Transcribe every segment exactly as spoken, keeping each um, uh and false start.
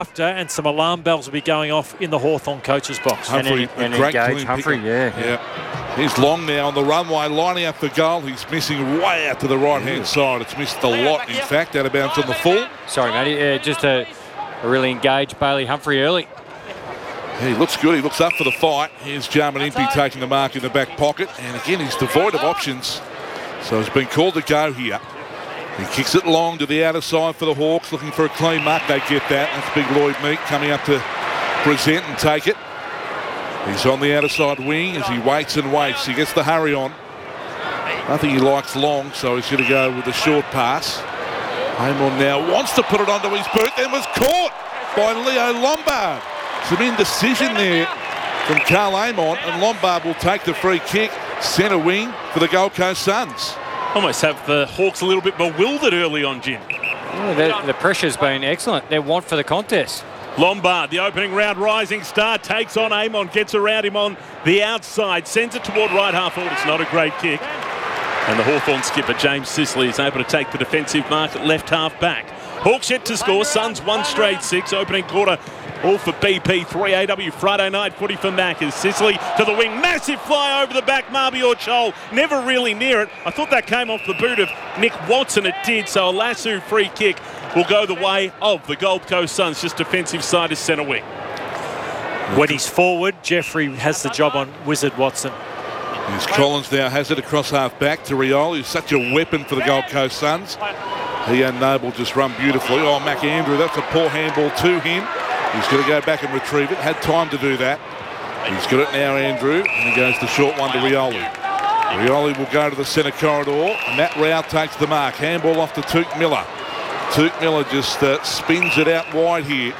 after, and some alarm bells will be going off in the Hawthorn coaches box. Humphrey, and, and a great engage clean Humphrey, pick. yeah. yeah. He's long now on the runway, lining up the goal. He's missing way out to the right-hand side. It's missed a lot, in fact, out of bounds on the full. Sorry, Matty. Uh, just a, a really engaged Bailey Humphrey early. Yeah, he looks good. He looks up for the fight. Here's Jarman Impey taking the mark in the back pocket. And again, he's devoid of options. So he's been called to go here. He kicks it long to the outer side for the Hawks, looking for a clean mark. They get that. That's big Lloyd Meek coming up to present and take it. He's on the outer side wing as he waits and waits. He gets the hurry on. I think he likes long, so he's going to go with the short pass. Amon now wants to put it onto his boot, then was caught by Leo Lombard. Some indecision there from Carl Amon, and Lombard will take the free kick, centre wing for the Gold Coast Suns. Almost have the Hawks a little bit bewildered early on, Jim. Yeah, the, the pressure's been excellent. Their want for the contest. Lombard, the opening round rising star, takes on Amon, gets around him on the outside, sends it toward right half forward. It's not a great kick. And the Hawthorn skipper, James Sicily, is able to take the defensive mark at left half back. Hawks yet to score. Suns one straight six. Opening quarter all for B P. three A W Friday night footy for Maccas. Sicily to the wing. Massive fly over the back. Marbior Chol never really near it. I thought that came off the boot of Nick Watson. It did. So a lasso free kick will go the way of the Gold Coast Suns. Just defensive side is centre wing. When he's forward, Jeffrey has the job on Wizard Watson. Here's Collins now has it across half back to Rioli, who's such a weapon for the Gold Coast Suns. He and Noble just run beautifully. Oh, McAndrew, that's a poor handball to him. He's going to go back and retrieve it. Had time to do that. He's got it now, Andrew, and he goes the short one to Rioli. Rioli will go to the centre corridor. Matt Rao takes the mark. Handball off to Took Miller. Took Miller just uh, spins it out wide here.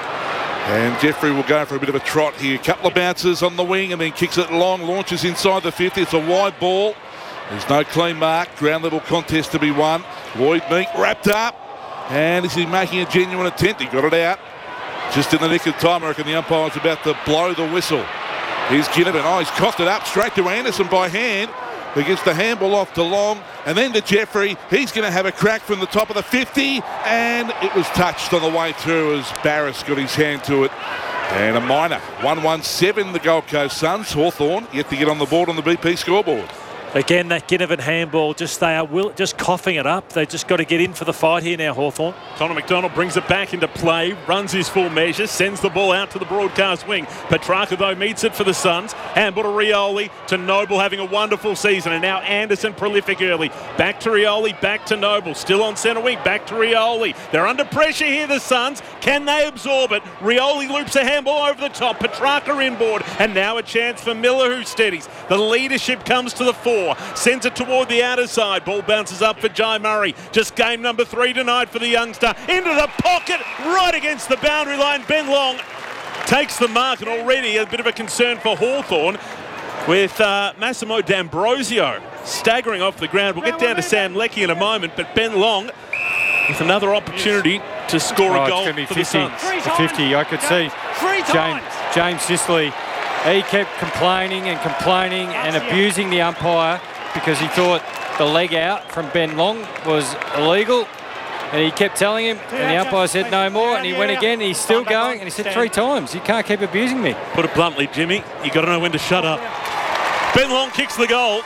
And Jeffrey will go for a bit of a trot here. Couple of bounces on the wing and then kicks it long. Launches inside the fifty. It's a wide ball. There's no clean mark. Ground level contest to be won. Lloyd Meek wrapped up. And is he making a genuine attempt? He got it out. Just in the nick of time, I reckon the umpire's about to blow the whistle. Here's Ginnivan. Oh, he's coughed it up straight to Anderson by hand. He gets the handball off to Long and then to Jeffrey. He's going to have a crack from the top of the fifty, and it was touched on the way through as Barris got his hand to it. And a minor. one one seven the Gold Coast Suns. Hawthorn yet to get on the board on the B P scoreboard. Again, that Ginnivan handball, just they are will, just coughing it up. They just got to get in for the fight here now, Hawthorn. Connor McDonald brings it back into play, runs his full measure, sends the ball out to the broadcast wing. Petrarca, though, meets it for the Suns. Handball to Rioli, to Noble, having a wonderful season. And now Anderson prolific early. Back to Rioli, back to Noble. Still on centre wing, back to Rioli. They're under pressure here, the Suns. Can they absorb it? Rioli loops a handball over the top. Petrarca inboard. And now a chance for Miller, who steadies. The leadership comes to the fore. Sends it toward the outer side. Ball bounces up for Jai Murray. Just game number three tonight for the youngster. Into the pocket, right against the boundary line. Ben Long takes the mark, and already a bit of a concern for Hawthorn with uh, Massimo D'Ambrosio staggering off the ground. We'll get down to Sam Leckie in a moment, but Ben Long with another opportunity to score oh, a goal it's be for fifty. the Suns. The fifty, I could see James, James Sicily. He kept complaining and complaining and abusing the umpire because he thought the leg out from Ben Long was illegal, and he kept telling him, and the umpire said no more, and he went again, and he's still going, and he said three times, you can't keep abusing me. Put it bluntly, Jimmy, you got to know when to shut up. Ben Long kicks the goal,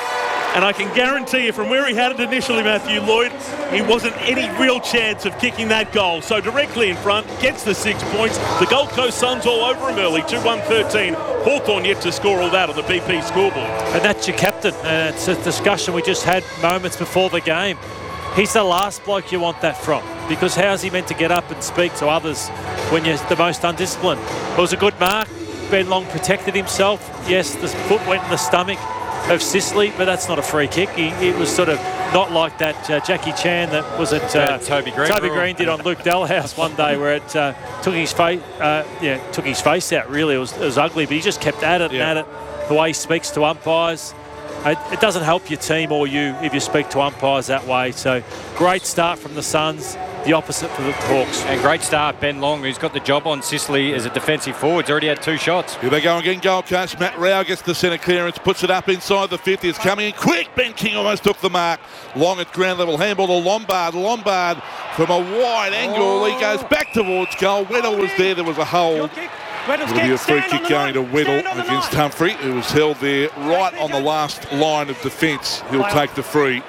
and I can guarantee you from where he had it initially, Matthew Lloyd, he wasn't any real chance of kicking that goal. So directly in front, gets the six points. The Gold Coast Suns all over him early, two one thirteen. Hawthorn yet to score all that on the B P scoreboard. And that's your captain. Uh, it's a discussion we just had moments before the game. He's the last bloke you want that from, because how's he meant to get up and speak to others when you're the most undisciplined? It was a good mark. Ben Long protected himself. Yes, the foot went in the stomach of Sicily, but that's not a free kick. He, it was sort of not like that uh, Jackie Chan that was at uh, Toby Green. Toby Green did on Luke Delhouse one day, where it uh, took his face, uh, yeah, took his face out. Really, it was, it was ugly, but he just kept at it yeah. and at it. The way he speaks to umpires, it, it doesn't help your team or you if you speak to umpires that way. So great start from the Suns. the opposite for the Hawks. And great start, Ben Long, who's got the job on Sicily as a defensive forward. He's already had two shots. Here they go again, Gold Coast. Matt Rao gets the centre clearance, puts it up inside the fifty. It's coming in quick. Ben King almost took the mark. Long at ground level, handball to Lombard. Lombard from a wide angle. Oh. He goes back towards goal. Weddle was there. There was a hold. It'll be a free kick going to Weddle against Humphrey, who was held there right on the last line of defence. He'll take the free.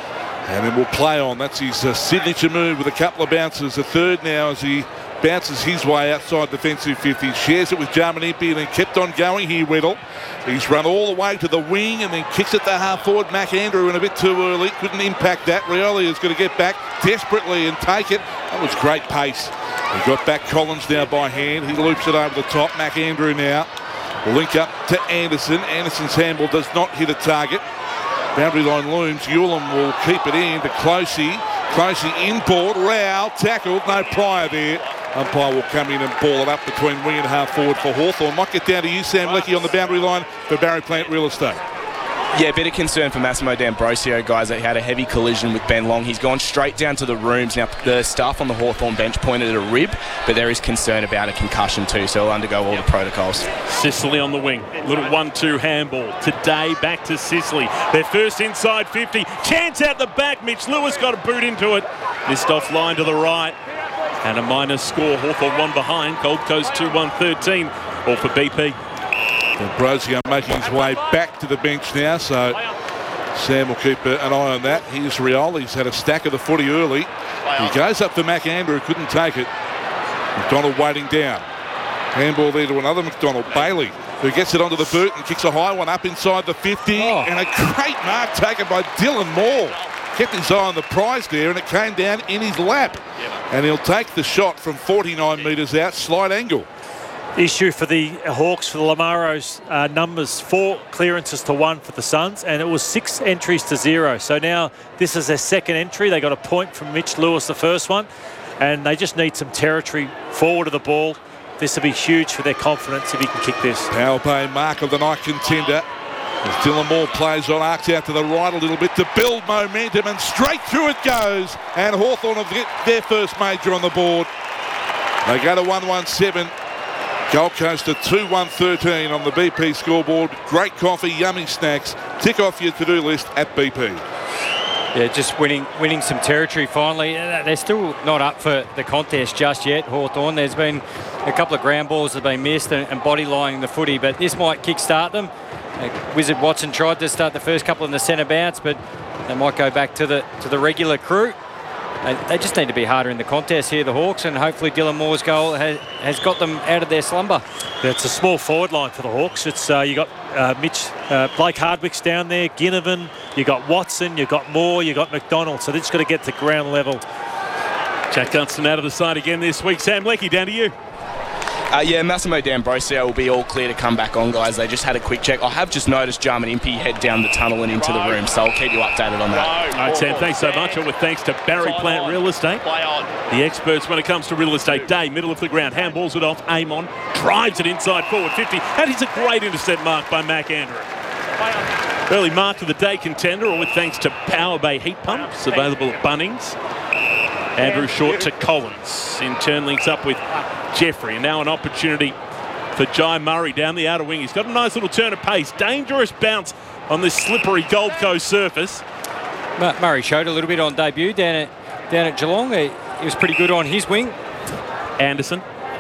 And then we'll play on. That's his uh, signature move with a couple of bounces. The third now as he bounces his way outside defensive fifty. Shares it with Jarmanimpi and then kept on going here, Weddle. He's run all the way to the wing and then kicks it to half forward. Mac Andrew in a bit too early. Couldn't impact that. Rioli is going to get back desperately and take it. That was great pace. He got back Collins now by hand. He loops it over the top. Mac Andrew now. Link up to Anderson. Anderson's handball does not hit a target. Boundary line looms. Ulam will keep it in to Closey. Closey inboard. Rao tackled. No prior there. Umpire will come in and ball it up between wing and half forward for Hawthorn. Might get down to you, Sam Leckie, on the boundary line for Barry Plant Real Estate. Yeah, a bit of concern for Massimo D'Ambrosio, guys, that he had a heavy collision with Ben Long. He's gone straight down to the rooms. Now, the staff on the Hawthorn bench pointed at a rib, but there is concern about a concussion too, so he'll undergo all the protocols. Sicily on the wing. Little one two handball. Today, back to Sicily. Their first inside fifty. Chance out the back. Mitch Lewis got a boot into it. Missed off line to the right. And a minor score. Hawthorn one behind. Gold Coast two one thirteen. All for B P. D'Ambrosio making his way back to the bench now, so Sam will keep an eye on that. Here's Rioli. He's had a stack of the footy early. He goes up to Mac Andrew, couldn't take it. McDonald waiting down. Handball there to another McDonald. Bailey, who gets it onto the boot and kicks a high one up inside the fifty. Oh. And a great mark taken by Dylan Moore. Kept his eye on the prize there, and it came down in his lap. And he'll take the shot from forty-nine metres out, slight angle. Issue for the Hawks, for the Lamaros, uh, numbers four clearances to one for the Suns, and it was six entries to zero. So now this is their second entry. They got a point from Mitch Lewis, the first one, and they just need some territory forward of the ball. This will be huge for their confidence if he can kick this. Power play mark of the night contender. As Dylan Moore plays on, arcs out to the right a little bit to build momentum, and straight through it goes. And Hawthorn have get their first major on the board. They go to one one seven. Gold Coast at two one thirteen on the B P scoreboard. Great coffee, yummy snacks. Tick off your to-do list at B P. Yeah, just winning winning some territory finally. They're still not up for the contest just yet, Hawthorn. There's been a couple of ground balls that have been missed and, and body lining the footy, but this might kick-start them. Uh, Wizard Watson tried to start the first couple in the centre bounce, but they might go back to the to the regular crew. They just need to be harder in the contest here, the Hawks, and hopefully Dylan Moore's goal has, has got them out of their slumber. It's a small forward line for the Hawks. It's uh, you got uh, Mitch, uh, Blake Hardwick's down there, Ginnivan, you got Watson, you got Moore, you got McDonald. So they're just got to get to ground level. Jack Dunstan out of the side again this week. Sam Leckie, down to you. Uh, yeah, Massimo D'Ambrosio will be all clear to come back on, guys. They just had a quick check. I have just noticed Jarmanimpi head down the tunnel and into the room, so I'll keep you updated on that. All right, Sam, thanks so much. All with thanks to Barry Plant Real Estate, the experts when it comes to real estate. Day, middle of the ground, handballs it off. Amon drives it inside forward fifty. That is a great intercept mark by Mac Andrew. Early mark of the day contender, all with thanks to Power Bay Heat Pumps, available at Bunnings. Andrew short to Collins. In turn links up with Jeffrey. And now an opportunity for Jai Murray down the outer wing. He's got a nice little turn of pace. Dangerous bounce on this slippery Gold Coast surface. Murray showed a little bit on debut down at, down at Geelong. He, he was pretty good on his wing. Anderson.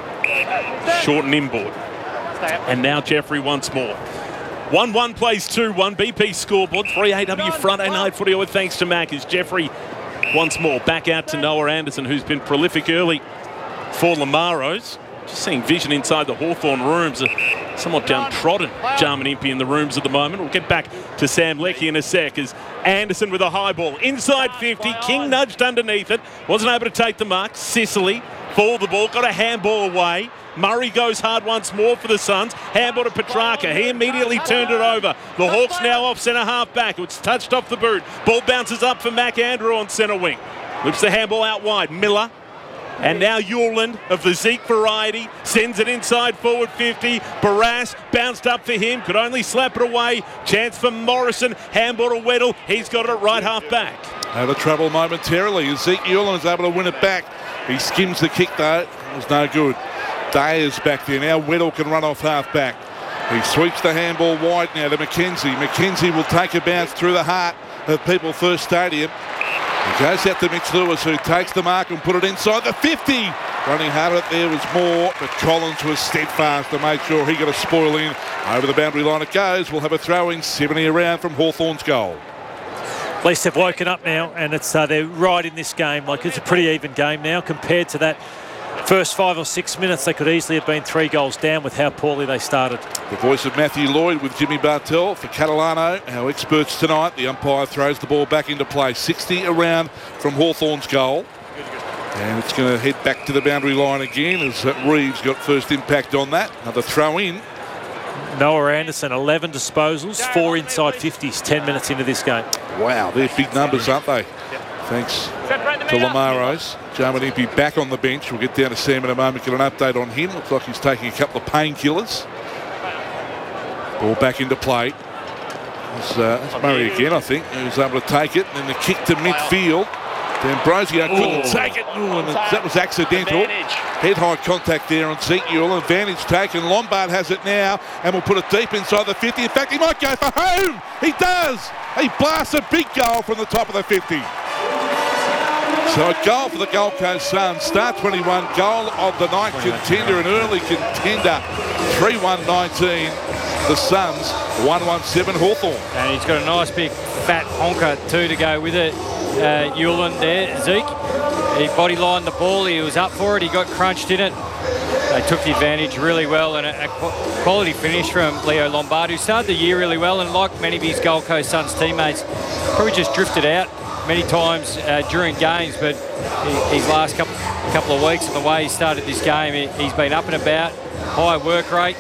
Short and inboard. And now Jeffrey once more. one one plays two one. B P scoreboard. three A W Friday night footy with thanks to Mac as Jeffrey once more back out to Noah Anderson, who's been prolific early for Lamaros. Just seeing vision inside the Hawthorn rooms. A somewhat downtrodden Jarmanimpi in the rooms at the moment. We'll get back to Sam Leckie in a sec as Anderson with a high ball. Inside fifty. King nudged underneath it. Wasn't able to take the mark. Sicily for the ball. Got a handball away. Murray goes hard once more for the Suns. Handball to Petrarca. He immediately turned it over. The Hawks now off centre half back. It's touched off the boot. Ball bounces up for Mac Andrew on centre wing. Whips the handball out wide. Miller. And now Yuland of the Zeke variety sends it inside forward fifty. Barras bounced up for him. Could only slap it away. Chance for Morrison. Handball to Weddle. He's got it at right half back. Out of trouble momentarily. Ezekiel is able to win it back. He skims the kick though. It was no good. Dayer's back there now. Weddle can run off half back. He sweeps the handball wide now to McKenzie. McKenzie will take a bounce through the heart of People First Stadium. He goes out to Mitch Lewis, who takes the mark and put it inside the fifty. Running hard at it there was Moore, but Collins was steadfast to make sure he got a spoil in. Over the boundary line it goes. We'll have a throw in, seventy around from Hawthorn's goal. At least they've woken up now, and it's uh, they're right in this game. Like, it's a pretty even game now compared to that first five or six minutes. They could easily have been three goals down with how poorly they started. The voice of Matthew Lloyd with Jimmy Bartell for Catalano. Our experts tonight. The umpire throws the ball back into play. sixty around from Hawthorn's goal. And it's going to head back to the boundary line again as Reeves got first impact on that. Another throw in. Noah Anderson, eleven disposals, four inside fifties, ten minutes into this game. Wow, they're big numbers, aren't they? Thanks to Lamaros. Joe Menimpi back on the bench. We'll get down to Sam in a moment, get an update on him. Looks like he's taking a couple of painkillers. Ball back into play. It's, uh, it's Murray again, I think, who's able to take it. And then the kick to midfield. D'Ambrosio couldn't take it. Ooh, and that was accidental. Head-high contact there on Ezekiel. Advantage taken. Lombard has it now and will put it deep inside the fifty. In fact, he might go for home. He does. He blasts a big goal from the top of the fifty. So a goal for the Gold Coast Suns. Start twenty-one, goal of the night contender, an early contender. three one nineteen. The Suns, one one seven Hawthorn. And he's got a nice big fat honker too to go with it. Uh, Hewland there, Zeke. He body lined the ball, he was up for it, he got crunched in it. They took the advantage really well, and a, a quality finish from Leo Lombard, who started the year really well, and like many of his Gold Coast Suns teammates, probably just drifted out many times uh, during games, but he, his last couple, couple of weeks and the way he started this game, he, he's been up and about, high work rate.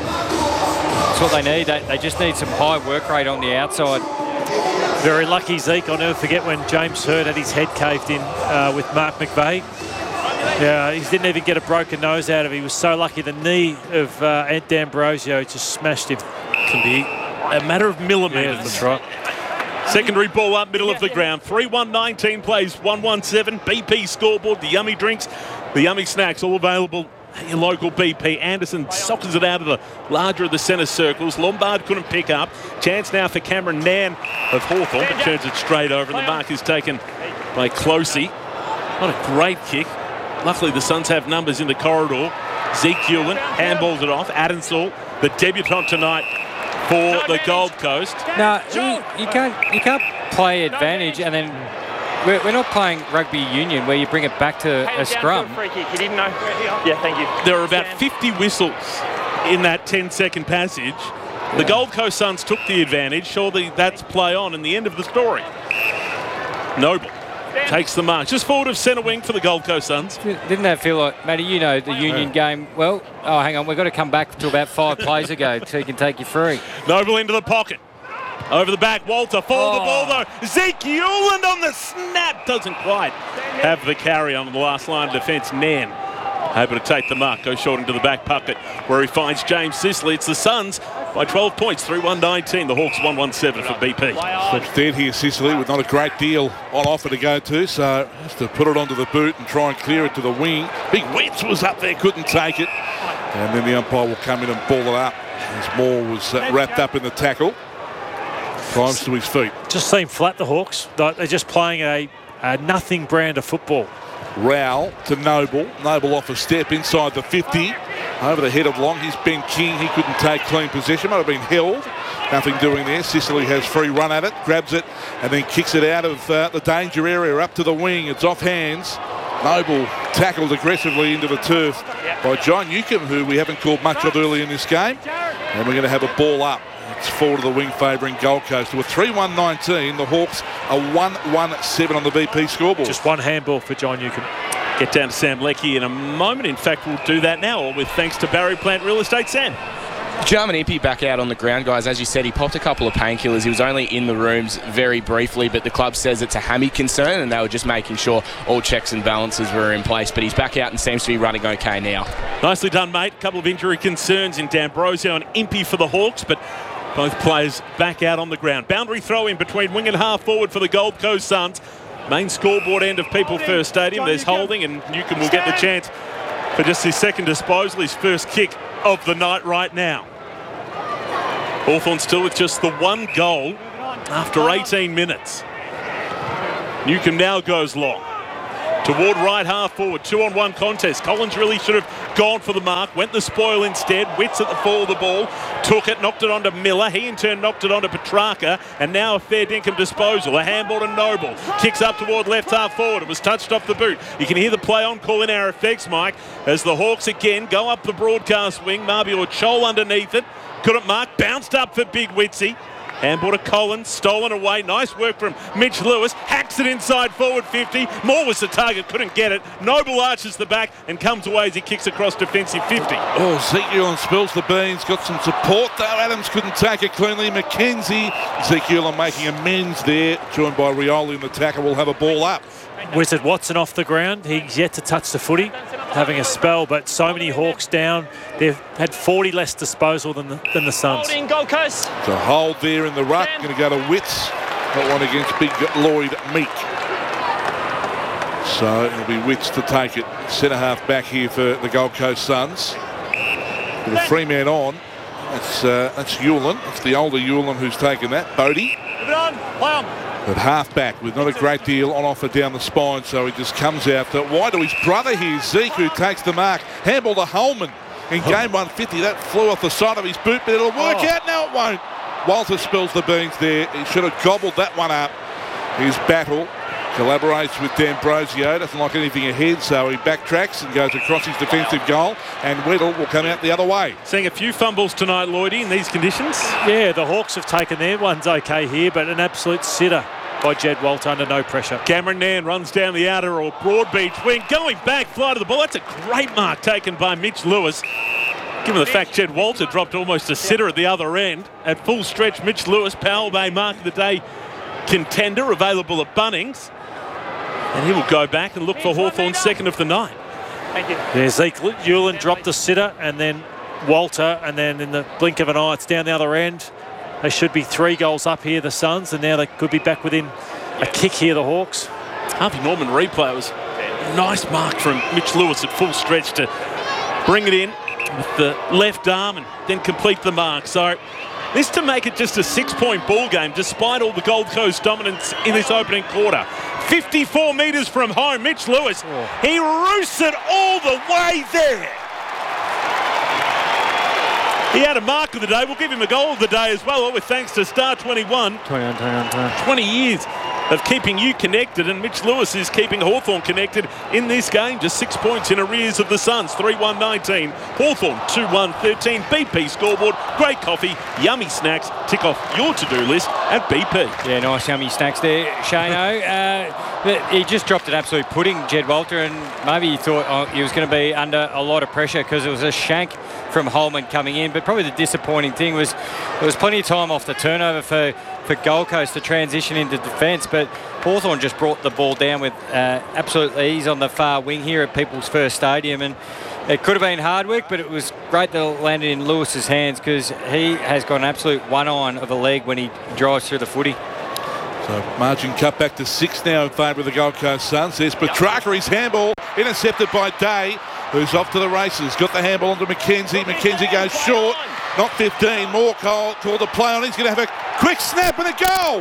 That's what they need. They, they just need some high work rate on the outside. Very lucky Zeke. I'll never forget when James Hird had his head caved in uh, with Mark McVeigh. Yeah, he didn't even get a broken nose out of it. He was so lucky. The knee of uh, Ant D'Ambrosio just smashed him. Can be a matter of millimetres. Yeah, that's right. Secondary ball up, middle of the ground. three one nineteen plays one one seven. B P scoreboard, the yummy drinks, the yummy snacks, all available at your local B P. Anderson sockers it out of the larger of the centre circles. Lombard couldn't pick up. Chance now for Cameron Nan of Hawthorn, but turns it straight over, and the mark is taken by Closey. Not a great kick. Luckily, the Suns have numbers in the corridor. Zeke Hewland handballs it off. Adensall, the debutant tonight for the Gold Coast. No, you, you can't you can't play advantage and then we're, we're not playing rugby union where you bring it back to a scrum. Free kick. You didn't know. Yeah, thank you. There are about fifty whistles in that ten second passage. The Gold Coast Suns took the advantage. Surely that's play on and the end of the story. Noble takes the mark. Just forward of centre wing for the Gold Coast Suns. Didn't that feel like, Matty, you know the union game well? Oh, hang on, we've got to come back to about five plays ago so you can take your free. Noble into the pocket. Over the back, Walter for oh. the ball though. Zeke Hewland on the snap. Doesn't quite have the carry on the last line of defence. Nan able to take the mark. Goes short into the back pocket where he finds James Sicily. It's the Suns by twelve points, three one nineteen. The Hawks one one seven for B P. Slips dead here, Sicily, with not a great deal on offer to go to, so has to put it onto the boot and try and clear it to the wing. Big Wentz was up there, couldn't take it. And then the umpire will come in and ball it up as Moore was uh, wrapped up in the tackle. Climbs to his feet. Just seem flat, the Hawks. They're just playing a, a nothing brand of football. Rowell to Noble. Noble off a step inside the fifty. Over the head of Long. He's Ben King. He couldn't take clean possession. Might have been held. Nothing doing there. Sicily has free run at it. Grabs it and then kicks it out of uh, the danger area up to the wing. It's off hands. Noble tackled aggressively into the turf by John Newcomb, who we haven't called much of early in this game. And we're going to have a ball up. It's forward of the wing favouring Gold Coast. With three one nineteen, the Hawks are one one seven on the B P scoreboard. Just one handball for John Newcomb. Get down to Sam Leckie in a moment. In fact, we'll do that now, all with thanks to Barry Plant Real Estate. Sam. Jarman Impey back out on the ground, guys. As you said, he popped a couple of painkillers. He was only in the rooms very briefly, but the club says it's a hammy concern, and they were just making sure all checks and balances were in place. But he's back out and seems to be running okay now. Nicely done, mate. A couple of injury concerns in D'Ambrosio and Impey for the Hawks, but both players back out on the ground. Boundary throw in between wing and half forward for the Gold Coast Suns. main scoreboard end of People First Stadium. There's holding, and Newcombe will get the chance for just his second disposal, his first kick of the night right now. Hawthorn still with just the one goal after eighteen minutes. Newcombe now goes long. Toward right half forward, two on one contest. Collins really should have gone for the mark, went the spoil instead. Witts at the fall of the ball, took it, knocked it onto Miller. He in turn knocked it onto Petrarca, and now a fair dinkum disposal. A handball to Noble, kicks up toward left half forward. It was touched off the boot. You can hear the play on call in our effects, Mike, as the Hawks again go up the broadcast wing. Mabior Chol underneath it, couldn't mark, bounced up for Big Witsy. Handball to Collins, stolen away. Nice work from Mitch Lewis. Hacks it inside forward fifty. Moore was the target, couldn't get it. Noble arches the back and comes away as he kicks across defensive fifty. Oh, Zeke Ulan spills the beans. Got some support though. Adams couldn't take it cleanly. McKenzie. Zeke Ulan making amends there. Joined by Rioli in the tackle. Will have a ball up. Wizard Watson off the ground. He's yet to touch the footy, having a spell, but so many Hawks down. They've had forty less disposal than the, than the Suns. Holding Gold Coast. It's a hold there in the ruck. Going to go to Witts. That one against Big Lloyd Meek. So it'll be Witts to take it. Centre half back here for the Gold Coast Suns. With a three man on. That's, uh, that's Ulan. It's the older Ulan who's taken that. Bodie. Move it on. Play on. At half-back with not a great deal on offer down the spine, so he just comes out to, wide to his brother here, Zeke, who takes the mark. Handball to Holman in game one fifty. That flew off the side of his boot, but it'll work oh. out. No, it won't. Walter spills the beans there. He should have gobbled that one up. His battle collaborates with D'Ambrosio. Doesn't like anything ahead, so he backtracks and goes across his defensive goal, and Weddle will come out the other way. Seeing a few fumbles tonight, Lloydie, in these conditions. Yeah, the Hawks have taken their one's okay here, but an absolute sitter by Jed Walter under no pressure. Cameron Nairn runs down the outer or Broadbeach wing, going back, fly to the ball. That's a great mark taken by Mitch Lewis. Given the fact Jed Walter dropped almost a sitter at the other end. At full stretch, Mitch Lewis, Powell Bay Mark of the Day contender, available at Bunnings. And he will go back and look for Hawthorn's second of the night. Thank you. Yeah, Zeke Ulan dropped the sitter, and then Walter, and then in the blink of an eye, it's down the other end. They should be three goals up here, the Suns, and now they could be back within a kick here, the Hawks. Harvey Norman replay. It was a nice mark from Mitch Lewis at full stretch to bring it in with the left arm and then complete the mark. So this to make it just a six-point ball game, despite all the Gold Coast dominance in this opening quarter. fifty-four metres from home, Mitch Lewis, oh. he roosts it all the way there. He had a mark of the day. We'll give him a goal of the day as well, with thanks to Star twenty-one. twenty-one, twenty-one, twenty-one. twenty years of keeping you connected, and Mitch Lewis is keeping Hawthorn connected in this game. Just six points in arrears of the Suns. three one nineteen. Hawthorn two one thirteen. B P scoreboard. Great coffee, yummy snacks. Tick off your to-do list at B P. Yeah, nice yummy snacks there, Shano. uh, but he just dropped an absolute pudding, Jed Walter, and maybe he thought oh, he was going to be under a lot of pressure because it was a shank from Holman coming in. But probably the disappointing thing was there was plenty of time off the turnover for, for Gold Coast to transition into defence, but Hawthorn just brought the ball down with uh, absolute ease on the far wing here at People's First Stadium, and it could have been hard work, but it was great that it landed in Lewis's hands because he has got an absolute one-on of a leg when he drives through the footy. So margin cut back to six now in favour of the Gold Coast Suns. There's Petrarca, his handball intercepted by Day, who's off to the races. Got the handball onto McKenzie. McKenzie goes short. Not fifteen. Moore called, called a play on. He's going to have a quick snap and a goal.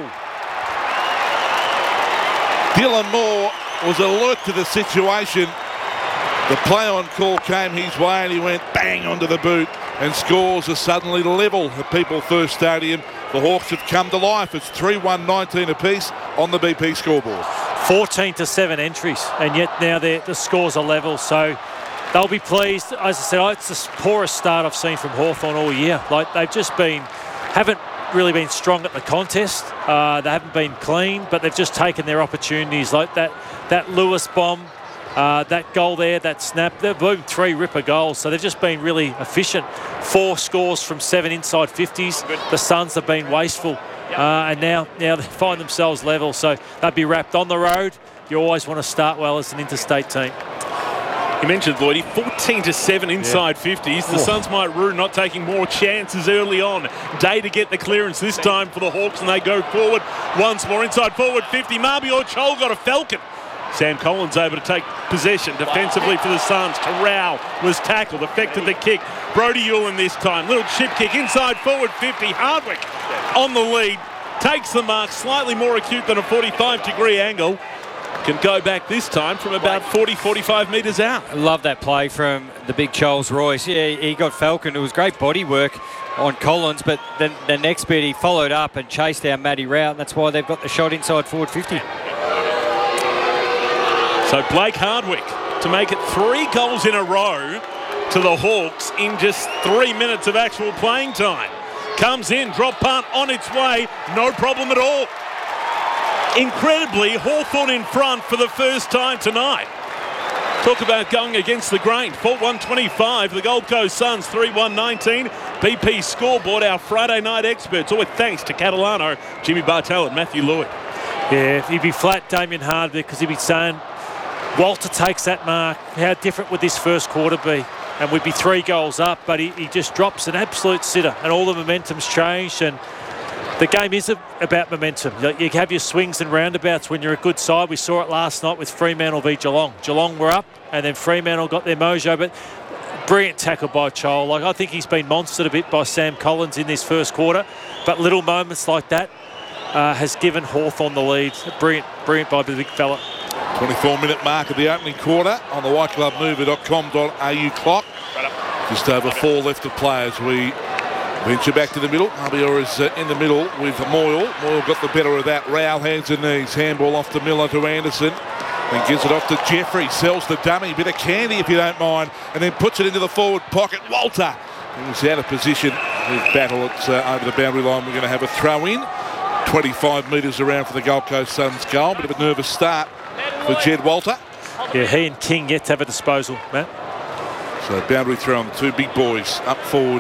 Dylan Moore was alert to the situation. The play on call came his way and he went bang onto the boot, and scores are suddenly level at People First Stadium. The Hawks have come to life. It's three one nineteen apiece on the B P scoreboard. fourteen to seven entries, and yet now the scores are level, so they'll be pleased. As I said, it's the poorest start I've seen from Hawthorn all year. Like, they've just been, haven't really been strong at the contest. Uh, they haven't been clean, but they've just taken their opportunities. Like that, that Lewis bomb, uh, that goal there, that snap. They've boom three ripper goals, so they've just been really efficient. Four scores from seven inside fifties. The Suns have been wasteful, uh, and now, now they find themselves level, so they'll be wrapped on the road. You always want to start well as an interstate team. You mentioned Lloydie, fourteen to seven inside yeah. fifties. The oh. Suns might rue not taking more chances early on. Day to get the clearance this time for the Hawks, and they go forward once more. Inside forward fifty. Mabior Chol got a falcon. Sam Collins able to take possession defensively for the Suns. Terrell was tackled, affected the kick. Brody Ulan this time. Little chip kick inside forward fifty. Hardwick on the lead. Takes the mark, slightly more acute than a forty-five degree angle. Can go back this time from about forty, forty-five metres out. I love that play from the big Charles Royce. Yeah, he got Falcon. It was great body work on Collins, but then the next bit he followed up and chased down Matty Rout, and that's why they've got the shot inside forward fifty. So Blake Hardwick to make it three goals in a row to the Hawks in just three minutes of actual playing time. Comes in, drop punt on its way, no problem at all. Incredibly, Hawthorn in front for the first time tonight. Talk about going against the grain. four one twenty-five, the Gold Coast Suns, three one nineteen. B P scoreboard, our Friday night experts, all with thanks to Catalano, Jimmy Bartel and Matthew Lewy. Yeah, he'd be flat Damien Hardwick because he'd be saying, Walter takes that mark. How different would this first quarter be? And we'd be three goals up, but he, he just drops an absolute sitter, and all the momentum's changed. And the game is a, about momentum. You have your swings and roundabouts when you're a good side. We saw it last night with Fremantle v Geelong. Geelong were up, and then Fremantle got their mojo. But brilliant tackle by Chol. Like, I think he's been monstered a bit by Sam Collins in this first quarter. But little moments like that uh, has given Hawthorn the lead. Brilliant, brilliant by the big fella. twenty-four minute mark of the opening quarter on the white glove mover dot com dot a u clock. Just over four left to play as we venture back to the middle. Mabior is uh, in the middle with Moyle. Moyle got the better of that. Rowell hands and knees. Handball off to Miller to Anderson. Then gives it off to Jeffrey. Sells the dummy. Bit of candy if you don't mind. And then puts it into the forward pocket. Walter. He was out of position with Battle. It's uh, over the boundary line. We're going to have a throw in. twenty-five metres around for the Gold Coast Suns goal. Bit of a nervous start for Jed Walter. Yeah, he and King yet to have a disposal, Matt. So boundary throw on the two big boys up forward.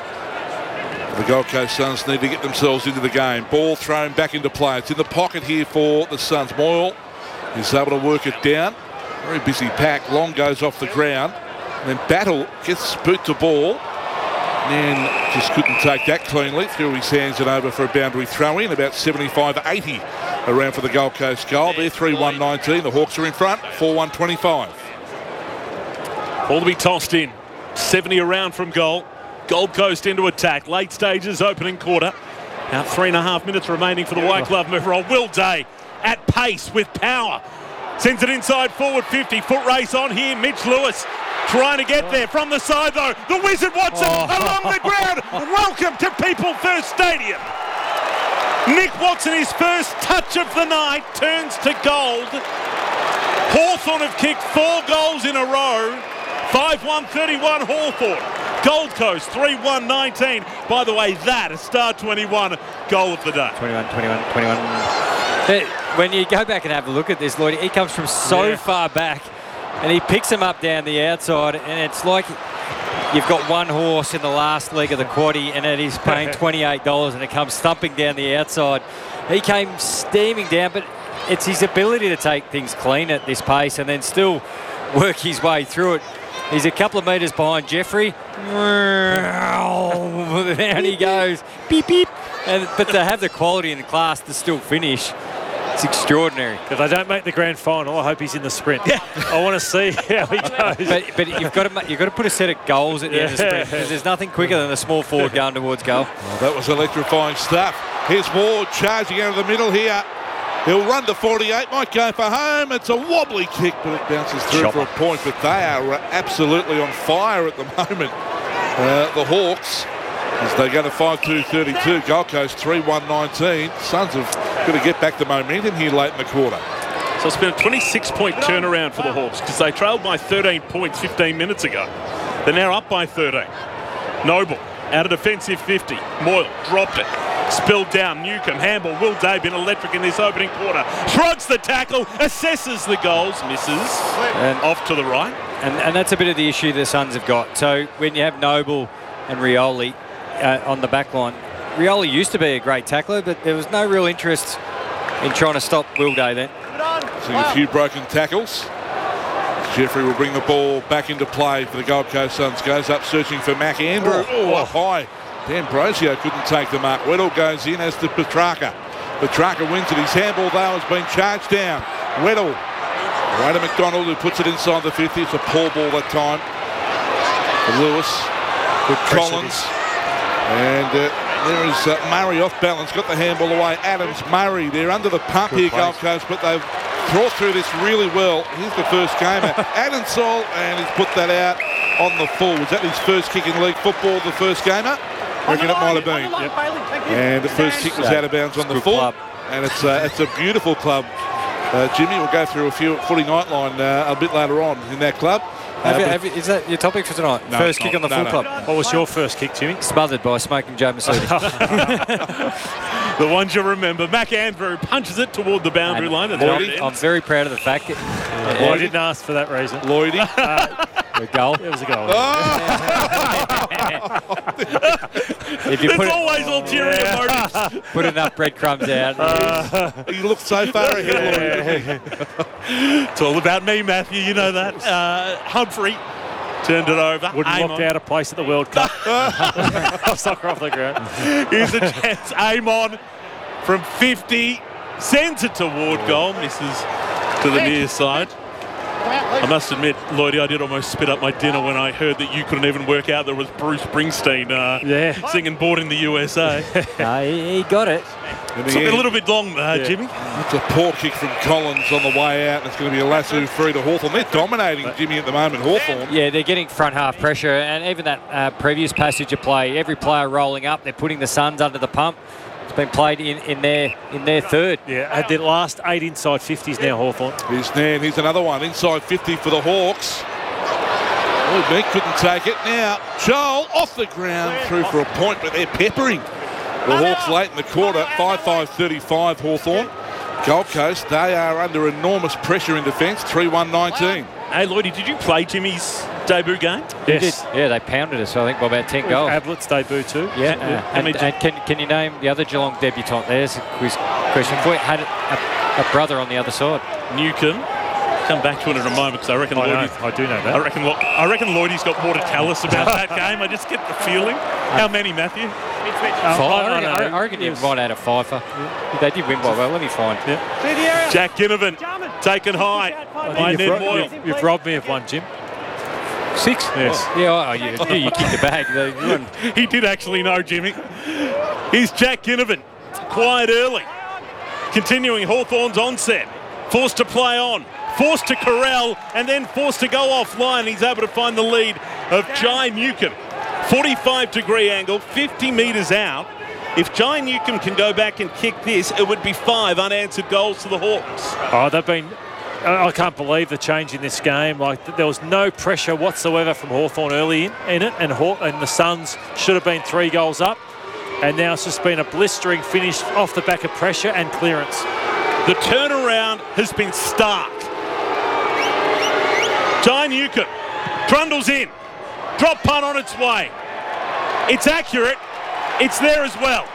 The Gold Coast Suns need to get themselves into the game. Ball thrown back into play. It's in the pocket here for the Suns. Moyle is able to work it down. Very busy pack. Long goes off the ground. And then Battle gets boot to ball. And just couldn't take that cleanly. Threw his hands it over for a boundary throw in. About seventy-five eighty around for the Gold Coast goal. They're three one nineteen. The Hawks are in front. four one twenty-five. Ball to be tossed in. seventy around from goal. Gold Coast into attack. Late stages, opening quarter. About three and a half minutes remaining for the white glove mover. Will Day at pace with power. Sends it inside forward fifty. Foot race on here. Mitch Lewis trying to get there from the side though. The Wizard Watson oh. along the ground. Welcome to People First Stadium. Nick Watson, his first touch of the night, turns to gold. Hawthorn have kicked four goals in a row. five one thirty-one Hawthorn. Gold Coast three one nineteen. By the way, that a star twenty-one goal of the day. twenty-one, twenty-one, twenty-one. When you go back and have a look at this, Lloyd, he comes from so yeah. far back and he picks him up down the outside, and it's like you've got one horse in the last leg of the quaddie and it is paying twenty-eight dollars and it comes thumping down the outside. He came steaming down, but it's his ability to take things clean at this pace and then still work his way through it. He's a couple of metres behind Jeffrey. Down he goes. Beep, beep. And, but to have the quality and the class to still finish, it's extraordinary. If they don't make the grand final, I hope he's in the sprint. Yeah. I want to see how he goes. But, but you've got to you've got to put a set of goals at the yeah. end of the sprint, because there's nothing quicker than the small forward going towards goal. Well, that was electrifying stuff. Here's Ward charging out of the middle here. He'll run to forty-eight, might go for home. It's a wobbly kick, but it bounces through Chopper. for a point. But they are absolutely on fire at the moment. Uh, the Hawks, as they go to five two thirty-two. Gold Coast three one nineteen. Suns have got to get back the momentum here late in the quarter. So it's been a twenty-six point turnaround for the Hawks because they trailed by thirteen points fifteen minutes ago. They're now up by thirteen. Noble out of defensive fifty. Moyle dropped it. Spilled down. Newcomb, handball. Will Day been electric in this opening quarter. Shrugs the tackle, assesses the goals, misses. And off to the right. And, and that's a bit of the issue the Suns have got. So when you have Noble and Rioli uh, on the back line, Rioli used to be a great tackler, but there was no real interest in trying to stop Will Day then. Seeing a few broken tackles. Jeffrey will bring the ball back into play for the Gold Coast Suns. Goes up searching for Mac Andrew. Oh, up high. D'Ambrosio couldn't take the mark. Weddle goes in as to Petrarca. Petrarca wins it. His handball, though, has been charged down. Weddle. Way to McDonald, who puts it inside the fifty. It's a poor ball that time. Lewis. With Collins. And uh, there is uh, Murray off balance. Got the handball away. Adams, Murray. They're under the pump Good here, place. Gold Coast, but they've thought through this really well. Here's the first gamer. Adensol, and he's put that out on the full. Was that his first kick in league football, the first gamer? I reckon it might have been. Yep. And the first kick was out of bounds on the full. Club. And it's, uh, it's a beautiful club. Uh, Jimmy will go through a few footy nightline uh, a bit later on in that club. Uh, have you, have you, is that your topic for tonight? No, first kick not, on the no, full no. club. What was your first kick, Jimmy? Smothered by Smoking Joe Mercedes. The ones you remember. Mac Andrew punches it toward the boundary And line. And Lloydie, I'm very proud of the fact that Well, I didn't ask for that reason. Lloydie. Uh, a goal. It was a goal. If you There's put, always ulterior Yeah. motives. put enough breadcrumbs out, Uh, you look so far ahead, Lloydie. It's all about me, Matthew. You know that. Uh, Humphrey turned it over. Wouldn't Amon. look out of place at the World Cup. Soccer off the ground. Here's a chance. Amon from fifty sends it toward goal. Misses to the near side. I must admit, Lloydie, I did almost spit up my dinner when I heard that you couldn't even work out there was Bruce Springsteen uh, Yeah. singing Born in the U S A. no, he, he got it. It's a little bit long, uh, Yeah. Jimmy. It's a poor kick from Collins on the way out. And it's going to be a lasso through to Hawthorn. They're dominating Jimmy at the moment, Hawthorn. Yeah, they're getting front half pressure, and even that uh, previous passage of play, every player rolling up, they're putting the Suns under the pump. It's been played in, in their in their third. Yeah, had their last eight inside fifties now, Hawthorn. Here's Nan. Here's another one. Inside fifty for the Hawks. Oh, Meek couldn't take it. Now, Joel off the ground through for a point, but they're peppering the Hawks late in the quarter. five five thirty-five Hawthorn. Gold Coast, they are under enormous pressure in defence. three one nineteen. Hey, Lloydie, did you play Jimmy's debut game? They Yes. did. Yeah, they pounded us, I think, by about ten goals. Ablett's debut too. Yeah, Yeah. uh, and, Let me and can, can you name the other Geelong debutant? There's a quiz question. If we had a, a brother on the other side. Newcomb. Come back to it in a moment because I reckon I, know, Lloydie's I do know I that. reckon, Lo- I reckon Lloydie's got more to tell us about that game. I just get the feeling. How many, Matthew? Uh, Five. I I don't reckon, know. I reckon Yes. you might add a fifer. They did win by well. Let me find. Jack Ginnivan taken high I by think Ned you've, ro- Moyle. you've, you've robbed me of one, Jim. Six? Yes. Oh, yeah, oh, you, you, you kicked the bag. You won. He did actually know, Jimmy. Here's Jack Ginnivan. Quiet early. Continuing Hawthorn's onset. Forced to play on. Forced to corral and then forced to go offline. He's able to find the lead of Jai Newcomb. forty-five degree angle, fifty metres out. If Jai Newcomb can go back and kick this, it would be five unanswered goals to the Hawks. Oh, they've been. I I can't believe the change in this game. Like th- there was no pressure whatsoever from Hawthorn early in, in it, and, Haw- and the Suns should have been three goals up, and now it's just been a blistering finish off the back of pressure and clearance. The turnaround has been stark. Jai Newcomb trundles in. Drop punt on its way. It's accurate. It's there as well.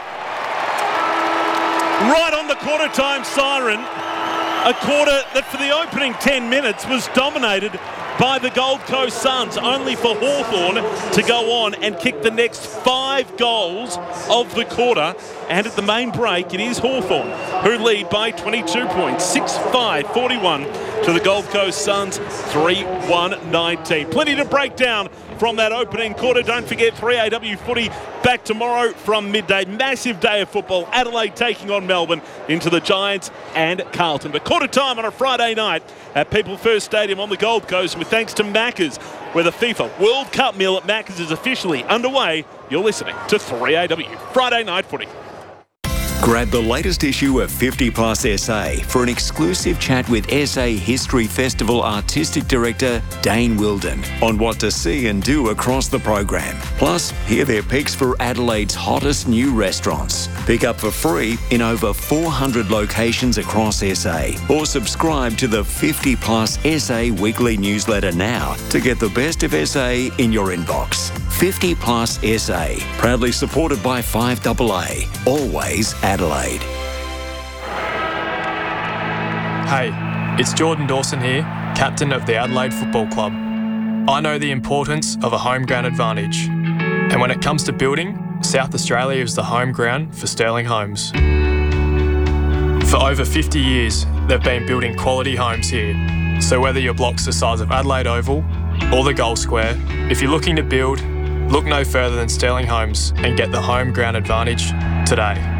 Right on the quarter time siren. A quarter that for the opening ten minutes was dominated by the Gold Coast Suns, only for Hawthorn to go on and kick the next five goals of the quarter. And at the main break, it is Hawthorn who lead by twenty-two points, six five forty-one to the Gold Coast Suns, three one nineteen. Plenty to break down from that opening quarter. Don't forget three A W footy back tomorrow from midday. Massive day of football. Adelaide taking on Melbourne into the Giants and Carlton. But quarter time on a Friday night at People First Stadium on the Gold Coast with thanks to Macca's, where the FIFA World Cup meal at Macca's is officially underway. You're listening to three A W Friday Night Footy. Grab the latest issue of fifty plus S A for an exclusive chat with S A History Festival Artistic Director Dane Wilden on what to see and do across the program. Plus, hear their picks for Adelaide's hottest new restaurants. Pick up for free in over four hundred locations across S A, or subscribe to the fifty plus S A weekly newsletter now to get the best of S A in your inbox. fifty plus S A, proudly supported by five A A, always Adelaide. Hey, it's Jordan Dawson here, captain of the Adelaide Football Club. I know the importance of a home ground advantage. And when it comes to building, South Australia is the home ground for Sterling Homes. For over fifty years, they've been building quality homes here. So whether your block's the size of Adelaide Oval or the Gold Square, if you're looking to build, look no further than Sterling Homes and get the home ground advantage today.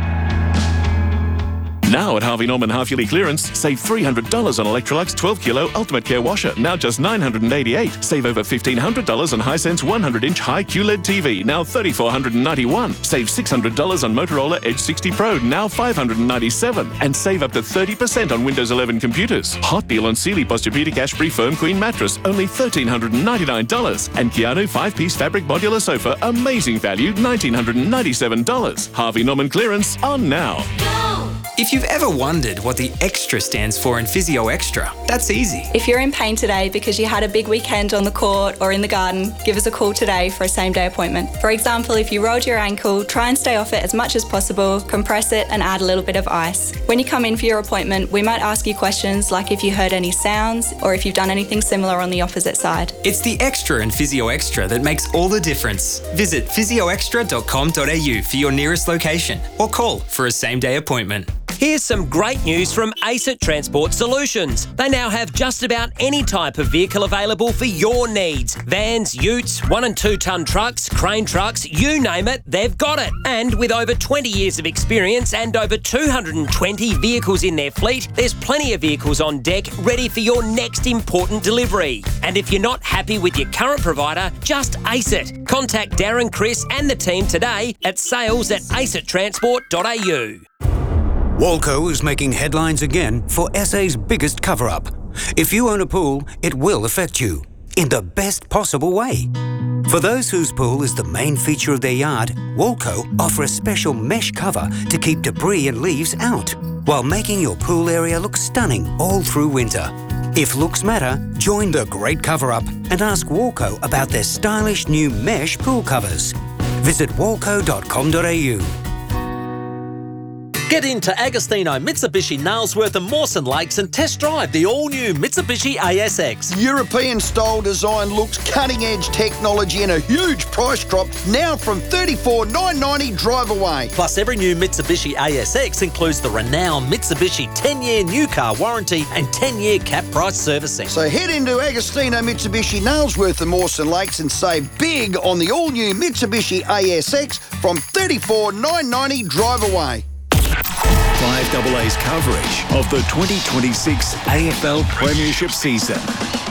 Now at Harvey Norman half-yearly clearance, save three hundred dollars on Electrolux twelve kilo Ultimate Care washer, now just nine hundred eighty-eight dollars. Save over fifteen hundred dollars on Hisense one hundred inch high Q L E D T V, now three thousand four hundred ninety-one dollars. Save six hundred dollars on Motorola Edge sixty Pro, now five hundred ninety-seven dollars. And save up to thirty percent on Windows eleven computers. Hot deal on Sealy Posturepedic Ashbury Firm Queen mattress, only one thousand three hundred ninety-nine dollars. And Keanu five-piece fabric modular sofa, amazing value, one thousand nine hundred ninety-seven dollars. Harvey Norman clearance on now. If you've ever wondered what the extra stands for in Physio Extra, that's easy. If you're in pain today because you had a big weekend on the court or in the garden, give us a call today for a same-day appointment. For example, if you rolled your ankle, try and stay off it as much as possible, compress it and add a little bit of ice. When you come in for your appointment, we might ask you questions like if you heard any sounds or if you've done anything similar on the opposite side. It's the extra in Physio Extra that makes all the difference. Visit physio extra dot com dot a u for your nearest location or call for a same-day appointment. Here's some great news from ACET Transport Solutions. They now have just about any type of vehicle available for your needs. Vans, utes, one and two tonne trucks, crane trucks, you name it, they've got it. And with over twenty years of experience and over two hundred twenty vehicles in their fleet, there's plenty of vehicles on deck ready for your next important delivery. And if you're not happy with your current provider, just ACET. Contact Darren, Chris and the team today at sales at acet transport dot a u. Walco is making headlines again for S A's biggest cover-up. If you own a pool, it will affect you in the best possible way. For those whose pool is the main feature of their yard, Walco offer a special mesh cover to keep debris and leaves out, while making your pool area look stunning all through winter. If looks matter, join the great cover-up and ask Walco about their stylish new mesh pool covers. Visit walco dot com dot a u. Get into Agostino Mitsubishi Nailsworth and Mawson Lakes and test drive the all-new Mitsubishi A S X. European-style design looks, cutting-edge technology and a huge price drop now from thirty-four thousand nine hundred ninety dollars drive away. Plus, every new Mitsubishi A S X includes the renowned Mitsubishi ten-year new car warranty and ten-year cap price servicing. So head into Agostino Mitsubishi Nailsworth and Mawson Lakes and save big on the all-new Mitsubishi A S X from thirty-four thousand nine hundred ninety dollars drive away. five A A's coverage of the twenty twenty-six A F L Premiership season.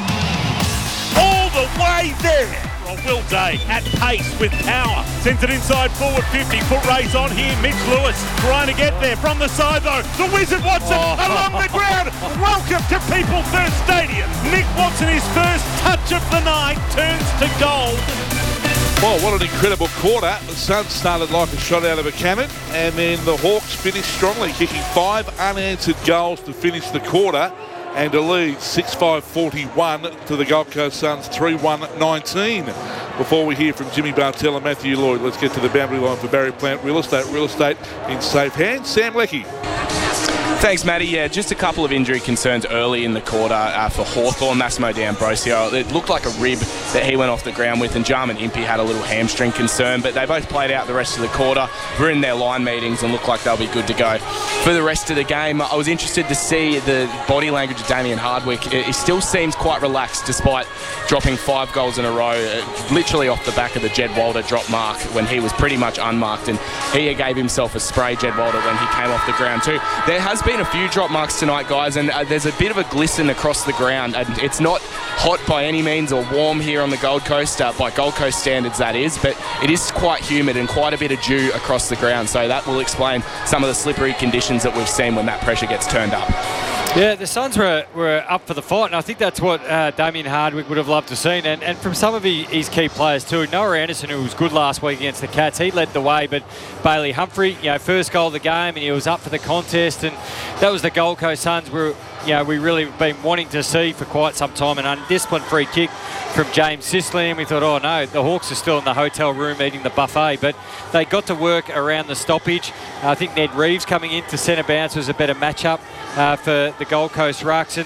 All the way there. Well, Will Day at pace with power. Sends it inside forward fifty. Foot race on here. Mitch Lewis trying to get there from the side though. The Wizard Watson oh. along the ground. Welcome to People First Stadium. Nick Watson, his first touch of the night, turns to gold. Well, what an incredible quarter. The Suns started like a shot out of a cannon, and then the Hawks finished strongly, kicking five unanswered goals to finish the quarter and to lead six five forty-one to the Gold Coast Suns three one nineteen. Before we hear from Jimmy Bartell and Matthew Lloyd, let's get to the boundary line for Barry Plant Real Estate. Real estate in safe hands. Sam Leckie. Thanks, Matty. Yeah, just a couple of injury concerns early in the quarter uh, for Hawthorn. Massimo D'Ambrosio, it looked like a rib that he went off the ground with, and Jarman Impey had a little hamstring concern, but they both played out the rest of the quarter, were in their line meetings and looked like they'll be good to go for the rest of the game. I was interested to see the body language of Damien Hardwick. He still seems quite relaxed despite dropping five goals in a row, literally off the back of the Jed Walder drop mark when he was pretty much unmarked, and he gave himself a spray, Jed Walder, when he came off the ground too. There has been a few drop marks tonight, guys, and uh, there's a bit of a glisten across the ground, and it's not hot by any means or warm here on the Gold Coast, uh, by Gold Coast standards that is, but it is quite humid and quite a bit of dew across the ground, so that will explain some of the slippery conditions that we've seen when that pressure gets turned up. Yeah, the Suns were, were up for the fight, and I think that's what uh, Damien Hardwick would have loved to have seen. And, and from some of his key players too, Noah Anderson, who was good last week against the Cats, he led the way, but Bailey Humphrey, you know, first goal of the game, and he was up for the contest, and that was the Gold Coast Suns were, you know, we really been wanting to see for quite some time. An undisciplined free kick from James Sisley, and we thought, oh no, the Hawks are still in the hotel room eating the buffet, but they got to work around the stoppage. I think Ned Reeves coming in to centre bounce was a better matchup uh, for the Gold Coast Rucks, and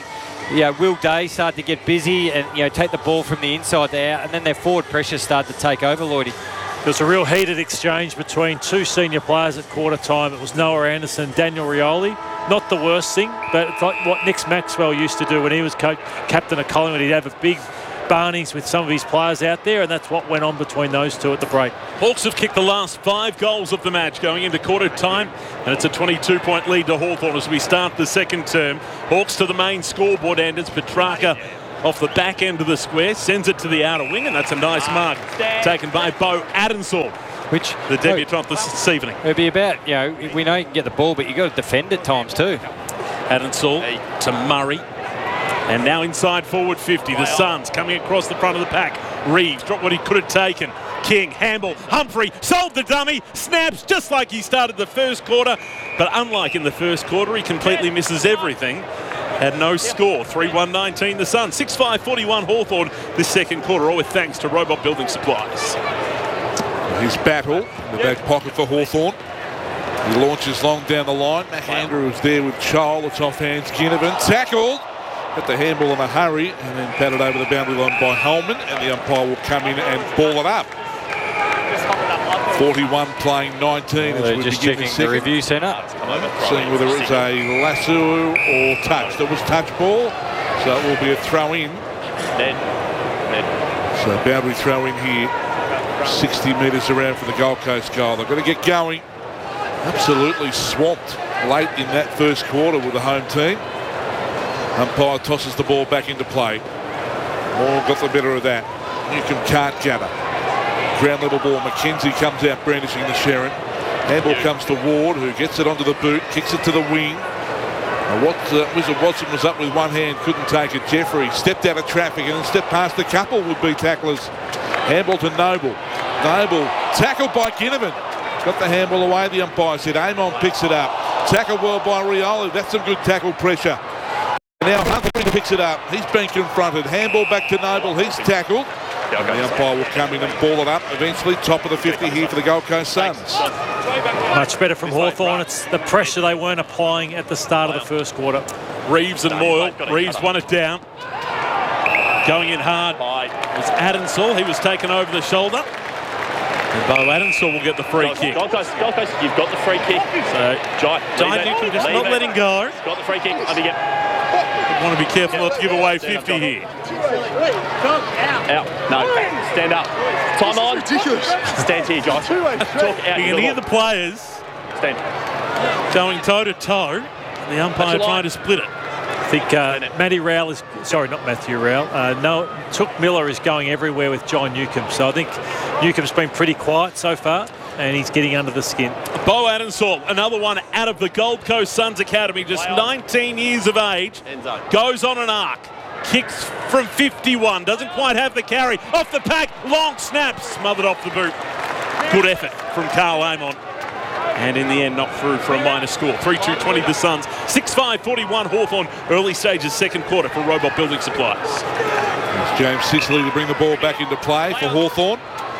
yeah, Will Day started to get busy and, you know, take the ball from the inside there, and then their forward pressure started to take over, Lloydie. There was a real heated exchange between two senior players at quarter time. It was Noah Anderson and Daniel Rioli. Not the worst thing, but it's like what Nick Maxwell used to do when he was co- captain of Collingwood. He'd have a big barnings with some of his players out there, and that's what went on between those two at the break. Hawks have kicked the last five goals of the match going into quarter time, and it's a twenty-two point lead to Hawthorn as we start the second term. Hawks to the main scoreboard, Anders. Petrarca off the back end of the square, sends it to the outer wing, and that's a nice mark taken by Bo Adensall, which the debutant this evening. It'll be about, you know, we know you can get the ball, but you've got to defend at times too. Adensall to Murray. And now inside forward fifty, the Suns coming across the front of the pack. Reeves dropped what he could have taken. King, Hamble, Humphrey, sold the dummy, snaps just like he started the first quarter. But unlike in the first quarter, he completely misses everything. Had no score. three one nineteen the Suns. six five forty-one Hawthorn this second quarter, all with thanks to Robot Building Supplies. His battle in the back pocket for Hawthorn. He launches long down the line. Mac Andrew is there with Charles. It's off hands. Ginnivan tackled. Got the handball in a hurry and then batted over the boundary line by Holman, and the umpire will come in and ball it up. forty-one playing nineteen. Well, they're just checking the, the review centre. Seeing whether it's a lasso or touch. There was touch ball, so it will be a throw in. So boundary throw in here. sixty metres around for the Gold Coast goal. They've got to get going. Absolutely swamped late in that first quarter with the home team. Umpire tosses the ball back into play. Moore got the better of that. Newcomb can't gather. Ground level ball. McKenzie comes out brandishing the Sharon. Handball comes to Ward, who gets it onto the boot, kicks it to the wing. Now what uh, Wizard Watson was up with one hand, couldn't take it. Jeffrey stepped out of traffic and then stepped past a couple would-be tacklers. Handball to Noble. Noble tackled by Ginnivan. Got the handball away. The umpire said Amon picks it up. Tackled well by Rioli. That's some good tackle pressure. Now Humphrey picks it up. He's been confronted. Handball back to Noble. He's tackled. And the umpire will come in and ball it up. Eventually top of the fifty here for the Gold Coast Suns. Much better from Hawthorn. It's the pressure they weren't applying at the start of the first quarter. Reeves and Moyle. Reeves won it down. Going in hard was Adensall. He was taken over the shoulder. And Bo Adensall will get the free kick. Gold Coast, Gold Coast, you've got the free kick. So, Jai Newcomb just not letting go. Got the free kick. Under you. Want to be careful not to give away fifty here. Out. No. Stand up. Time on. Ridiculous. Stand here, Josh. Talk out. You can hear the players stand going toe to toe. The umpire trying to split it. I think uh, Matty Rowell is, sorry, not Matthew Rowell. Uh, no, Took Miller is going everywhere with John Newcomb. So I think Newcomb's been pretty quiet so far, and he's getting under the skin. Bo Adensall, another one out of the Gold Coast Suns Academy, just nineteen years of age, goes on an arc, kicks from fifty-one, doesn't quite have the carry, off the pack, long snap, smothered off the boot. Good effort from Carl Amon. And in the end, knocked through for a minor score. three two twenty the Suns. six five forty-one Hawthorn. Early stages, second quarter for Robot Building Supplies. It's James Sicily to bring the ball back into play for Hawthorn.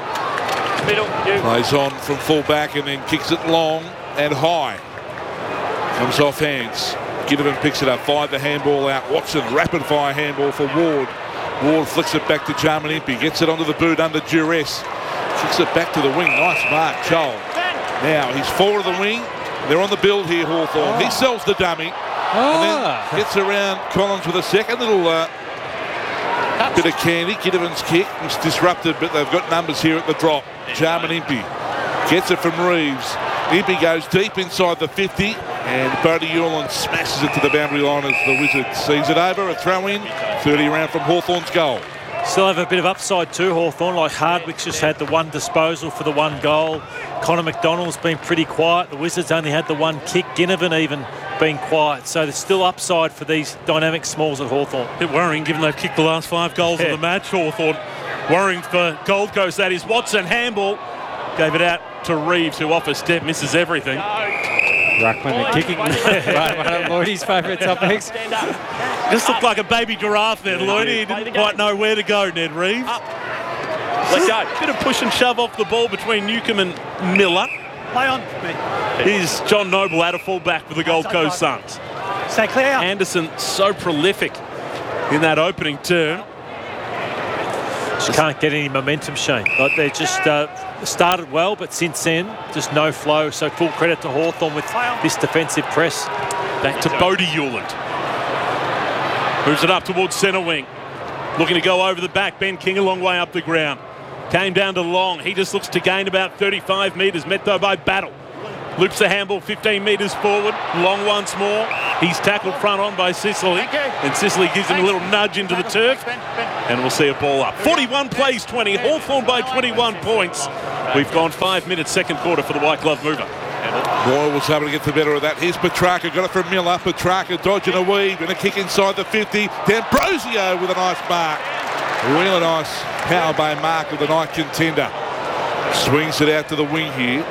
Plays on from full back and then kicks it long and high. Comes off hands. Ginnivan picks it up. Fired the handball out. Watson, rapid fire handball for Ward. Ward flicks it back to Jarman Impey. Gets it onto the boot under duress. Kicks it back to the wing. Nice mark, Joel. Now he's forward of the wing. They're on the build here, Hawthorn. Oh. He sells the dummy. Oh. And then gets around Collins with a second little uh, bit of candy. Ginnivan's kick was disrupted, but they've got numbers here at the drop. Jarman Impey gets it from Reeves. Impey goes deep inside the fifty, and Bodie Yulin smashes it to the boundary line as the Wizard sees it over. A throw in, thirty round from Hawthorn's goal. Still have a bit of upside too, Hawthorn. Like Hardwick's just had the one disposal for the one goal. Connor McDonald's been pretty quiet. The Wizards only had the one kick. Ginnivan even been quiet. So there's still upside for these dynamic smalls at Hawthorn. A bit worrying given they've kicked the last five goals yeah. of the match, Hawthorn. Worrying for Gold Coast, that is. Watson, handball. Gave it out to Reeves, who off a step misses everything. Ruckman and kicking. One of Lloydie's favourite topics. Just looked like a baby giraffe there, Lloydie. He didn't quite know where to go, Ned Reeves. Let go. Bit of push and shove off the ball between Newcomb and Miller. Play on. Here's John Noble out of full back for the Gold Coast Suns. Stay clear. Anderson so prolific in that opening term. Just can't get any momentum, Shane. Like they just uh, started well, but since then, just no flow. So full credit to Hawthorn with this defensive press. Back to Bodie Hewland. Moves it up towards centre wing. Looking to go over the back. Ben King a long way up the ground. Came down to Long. He just looks to gain about thirty-five metres. Met though by Battle. Loops the handball fifteen metres forward. Long once more. He's tackled front on by Sicily. And Sicily gives him a little nudge into the turf. And we'll see a ball up. forty-one plays twenty. Hawthorn by twenty-one points. We've gone five minutes second quarter for the White Glove mover. Boyle was able to get the better of that. Here's Petrarca, got it from Miller. Petrarca dodging a weave and a kick inside the fifty. D'Ambrosio with a nice mark. Really nice power by mark of the night contender. Swings it out to the wing here.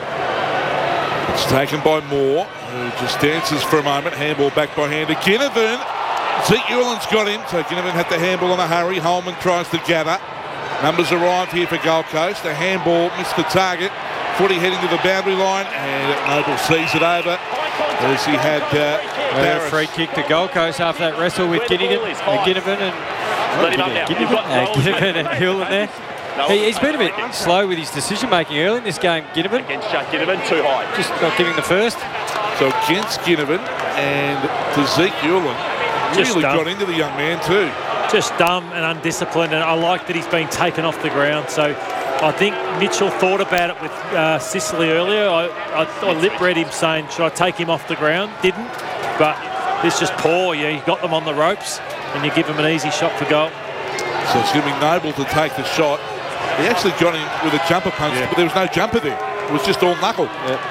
It's taken by Moore, who just dances for a moment. Handball back by hand to Ginnivan. Zeke Hewland's got him, so Ginnivan had the handball in a hurry. Holman tries to gather. Numbers arrive here for Gold Coast. The handball missed the target. Footy heading to the boundary line, and Noble sees it over as he had uh, a free kick to Gold Coast after that wrestle with Ginnivan, uh, Ginnivan and Let him up now. Ginnivan, uh, Ginnivan and Hewland there. He, he's been a bit slow with his decision making early in this game, Ginnivan. Against Jack Ginnivan, too high. Just not giving the first. So against Ginnivan and to Zeke Hewland, really got into the young man too. Just dumb and undisciplined, and I like that he's been taken off the ground. So I think Mitchell thought about it with uh, Sicily earlier. I, I, I lip read him saying, should I take him off the ground? Didn't, but it's just poor. Yeah, you got them on the ropes and you give them an easy shot for goal. So it's going to be Noble to take the shot. He actually got him with a jumper punch, yeah. but there was no jumper there. It was just all knuckle.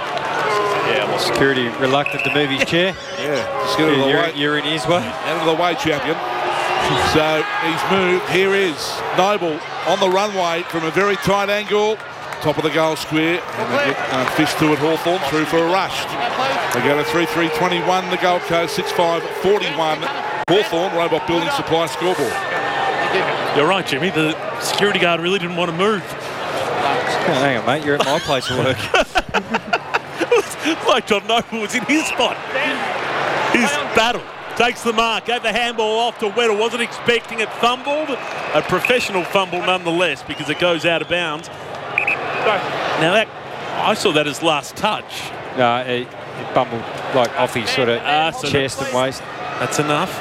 Yeah, yeah well, security reluctant to move his chair. Yeah, just get out of the you're, way. You're in his way. Out of the way, champion. So he's moved. Here is Noble on the runway from a very tight angle. Top of the goal square. And they get uh, Fish to it, Hawthorn through for a rush. They go to three three twenty-one, the Gold Coast, six five forty-one. Hawthorn, Robot Building Supply scoreboard. You're right, Jimmy. The security guard really didn't want to move. Oh, hang on, mate. You're at my place of work. Like John Noble was in his spot. His battle. Takes the mark, gave the handball off to Weddle. Wasn't expecting it, fumbled. A professional fumble nonetheless because it goes out of bounds. Now that, I saw that as last touch. No, it, it bumbled like off his sort of uh, so chest and waist. That's enough.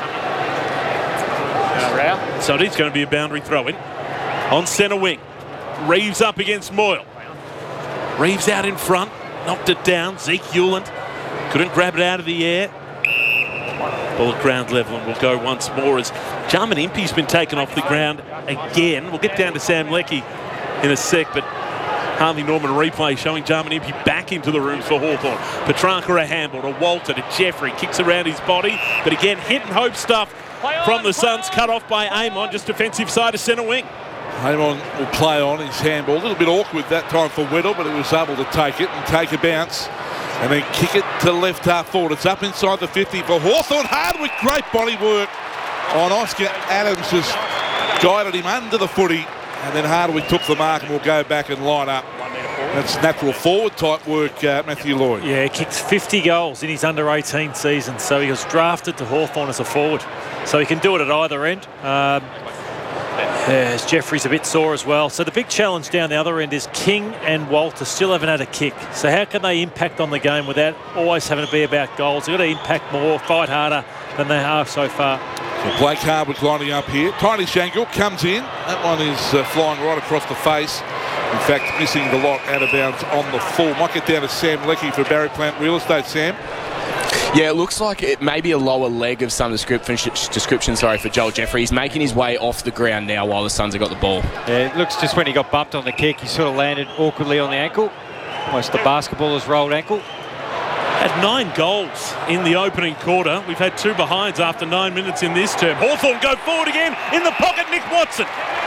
So it is going to be a boundary throw-in. On centre wing. Reeves up against Moyle. Reeves out in front. Knocked it down. Zeke Hewland couldn't grab it out of the air. Ball at ground level and will go once more as Jarman Impey's been taken off the ground again. We'll get down to Sam Leckie in a sec, but Harvey Norman replay showing Jarman Impey back into the room for Hawthorn. Petrarca a handball to Walter to Jeffrey. Kicks around his body, but again, hit and hope stuff from the Suns. Cut off by Amon, just defensive side of centre wing. Amon will play on his handball. A little bit awkward that time for Weddle, but he was able to take it and take a bounce. And then kick it to left half forward. It's up inside the fifty for Hawthorn. Hardwick, great body work on Oscar Adams. Just guided him under the footy. And then Hardwick took the mark and will go back and line up. That's natural forward type work, uh, Matthew Lloyd. Yeah, he kicked fifty goals in his under eighteen season. So he was drafted to Hawthorn as a forward. So he can do it at either end. Um, Yeah, Jeffrey's a bit sore as well. So the big challenge down the other end is King and Walter still haven't had a kick. So how can they impact on the game without always having to be about goals? They've got to impact more, fight harder than they have so far. So Blake Hardwick lining up here. Tiny Shangle comes in. That one is uh, flying right across the face. In fact, missing the lot out of bounds on the full. Might get down to Sam Leckie for Barry Plant Real Estate. Sam? Yeah, it looks like it may be a lower leg of some description, description sorry, for Joel Jeffrey. He's making his way off the ground now while the Suns have got the ball. Yeah, it looks just when he got bumped on the kick, he sort of landed awkwardly on the ankle. Almost the basketballer's rolled ankle. Had nine goals in the opening quarter. We've had two behinds after nine minutes in this term. Hawthorn go forward again. In the pocket, Nick Watson.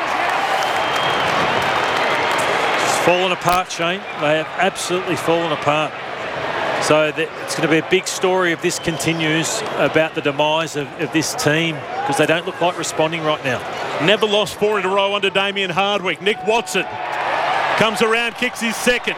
It's fallen apart, Shane. They have absolutely fallen apart. So it's going to be a big story if this continues about the demise of, of this team because they don't look like responding right now. Never lost four in a row under Damien Hardwick. Nick Watson comes around, kicks his second.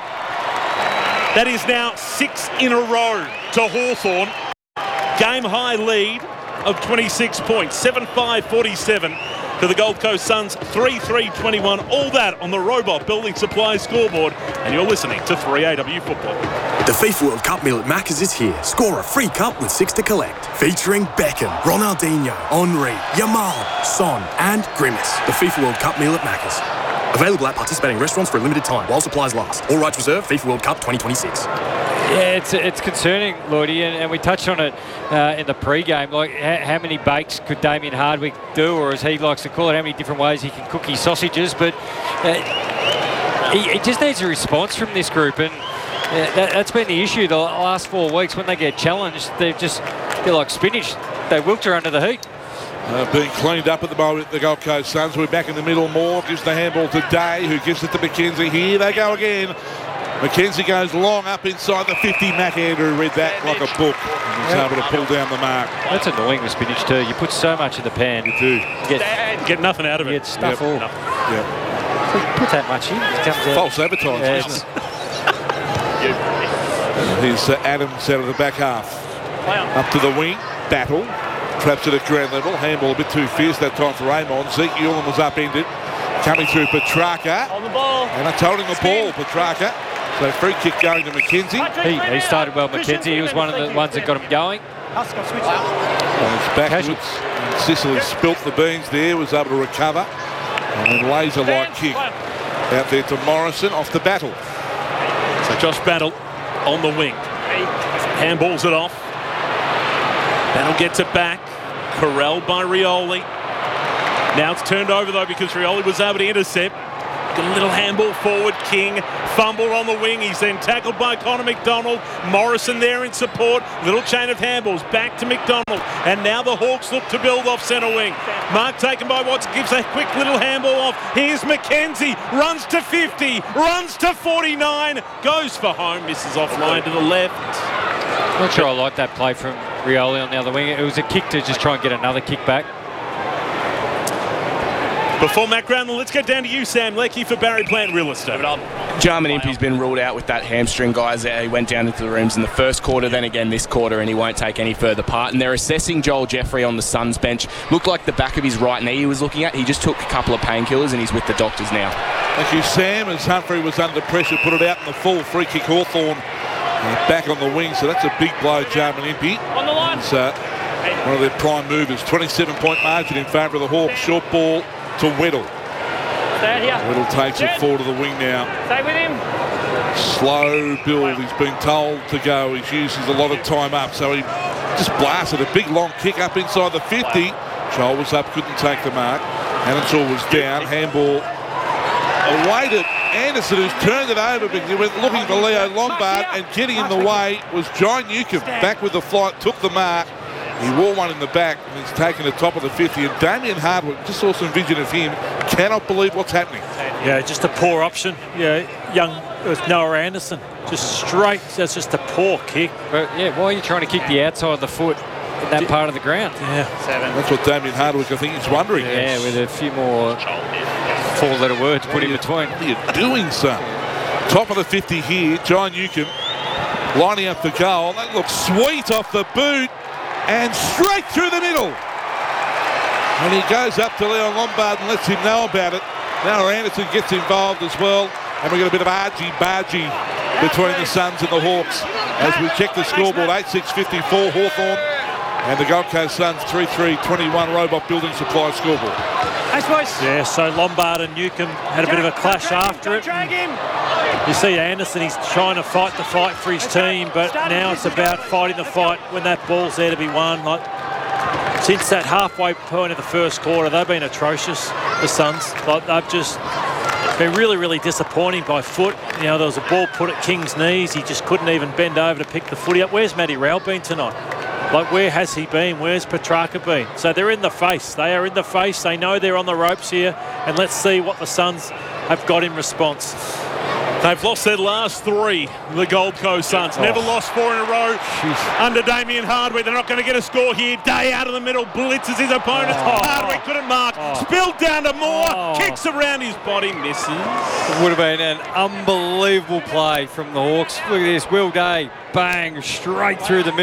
That is now six in a row to Hawthorn. Game high lead of twenty-six points. seven five forty-seven to the Gold Coast Suns, three three twenty-one. All that on the Robot Building Supplies scoreboard. And you're listening to three A W Football. The FIFA World Cup meal at Macca's is here. Score a free cup with six to collect. Featuring Beckham, Ronaldinho, Henry, Yamal, Son and Grimace. The FIFA World Cup meal at Macca's. Available at participating restaurants for a limited time while supplies last. All rights reserved. FIFA World Cup twenty twenty-six. Yeah, it's it's concerning, Lloydie, and, and we touched on it uh, in the pre-game. Like, ha- how many bakes could Damien Hardwick do, or as he likes to call it, how many different ways he can cook his sausages? But uh, he, he just needs a response from this group, and uh, that, that's been the issue the last four weeks. When they get challenged, they're just they're like spinach. They wilter under the heat. Uh, being cleaned up at the moment, the Gold Coast Suns. We're back in the middle. Moore gives the handball to Day, who gives it to McKenzie. Here they go again. McKenzie goes long up inside the fifty. Mac Andrew read that like a book. And he's able to pull down the mark. That's annoying with spinach too. You put so much in the pan. You do. You get, get nothing out of you it. Get stuff Yep. all. Yep. So you put that much in. It comes out. False advertising, Yeah, isn't it? Here's uh, Adams out of the back half. Up to the wing. Battle. Traps it at ground level. Handball a bit too fierce that time for Amon. Zeke Ulan was upended. Coming through Petrarca. On the ball. And that's holding the ball, Petrarca. So free kick going to McKenzie. He, he started well, McKenzie. He was one of the ones that got him going. And it's backwards. And Sicily spilt the beans there, was able to recover. And then laser-like kick out there to Morrison off the Battle. So Josh Battle on the wing. Handballs it off. Battle gets it back. Corralled by Rioli. Now it's turned over though because Rioli was able to intercept. Got a little handball forward. King fumble on the wing. He's then tackled by Connor McDonald. Morrison there in support. Little chain of handballs back to McDonald. And now the Hawks look to build off centre wing. Mark taken by Watts. Gives a quick little handball off. Here's McKenzie. Runs to fifty. Runs to forty-nine. Goes for home. Misses offline to the left. Not sure I like that play from Rioli on the other wing. It was a kick to just try and get another kick back. Before Matt Groundle, let's get down to you, Sam Leckie, for Barry Plant Real Estate. Jarman Impey's been ruled out with that hamstring, guys. He went down into the rooms in the first quarter, then again this quarter, and he won't take any further part. And they're assessing Joel Jeffrey on the Suns bench. Looked like the back of his right knee he was looking at. He just took a couple of painkillers and he's with the doctors now. Thank you, Sam. As Humphrey was under pressure, put it out in the full. Free kick, Hawthorn. Uh, back on the wing, so that's a big blow, Jarman Impey. On the line. It's uh, one of their prime movers. twenty-seven point margin in favour of the Hawks. Short ball to Weddle. Weddle takes it forward to the wing now. Stay with him. Slow build. He's been told to go. He's uses a lot of time up, so he just blasted a big long kick up inside the fifty. Joel was up, couldn't take the mark. Annantor was down. Handball away to Anderson, who's turned it over because he went looking for Leo Lombard, and getting in the way was John Newcomb. Back with the flight, took the mark. He wore one in the back and he's taken the top of the fifty. And Damien Hardwick, just saw some vision of him, cannot believe what's happening. Yeah, just a poor option. Yeah, young with Noah Anderson, just straight. That's just a poor kick. But yeah, why are you trying to kick the outside of the foot in that part of the ground? Yeah, that's what Damien Hardwick, I think, is wondering. Yeah, with a few more four-letter words put in between. What are you doing, son? Top of the fifty here, John Newcomb lining up the goal. That looks sweet off the boot. And straight through the middle. And he goes up to Leon Lombard and lets him know about it. Now Anderson gets involved as well. And we've got a bit of argy-bargy between the Suns and the Hawks. As we check the scoreboard, eight six fifty-four Hawthorn. And the Gold Coast Suns, three three twenty-one Robot Building Supply scoreboard. Yeah, so Lombard and Newcomb had a bit of a clash after it. You see Anderson, he's trying to fight the fight for his team, but now it's about fighting the fight when that ball's there to be won. Like, since that halfway point of the first quarter, they've been atrocious, the Suns. Like, they've just been really, really disappointing by foot. You know, there was a ball put at King's knees. He just couldn't even bend over to pick the footy up. Where's Matty Rowell been tonight? Like, where has he been? Where's Petrarca been? So they're in the face. They are in the face. They know they're on the ropes here. And let's see what the Suns have got in response. They've lost their last three, the Gold Coast Suns. Oh. Never lost four in a row. Jeez. Under Damien Hardwick. They're not going to get a score here. Day out of the middle, blitzes his opponent. Oh. Hardwick couldn't mark. Oh. Spilled down to Moore. Oh. Kicks around his body, misses. It would have been an unbelievable play from the Hawks. Look at this, Will Day, bang, straight through the middle.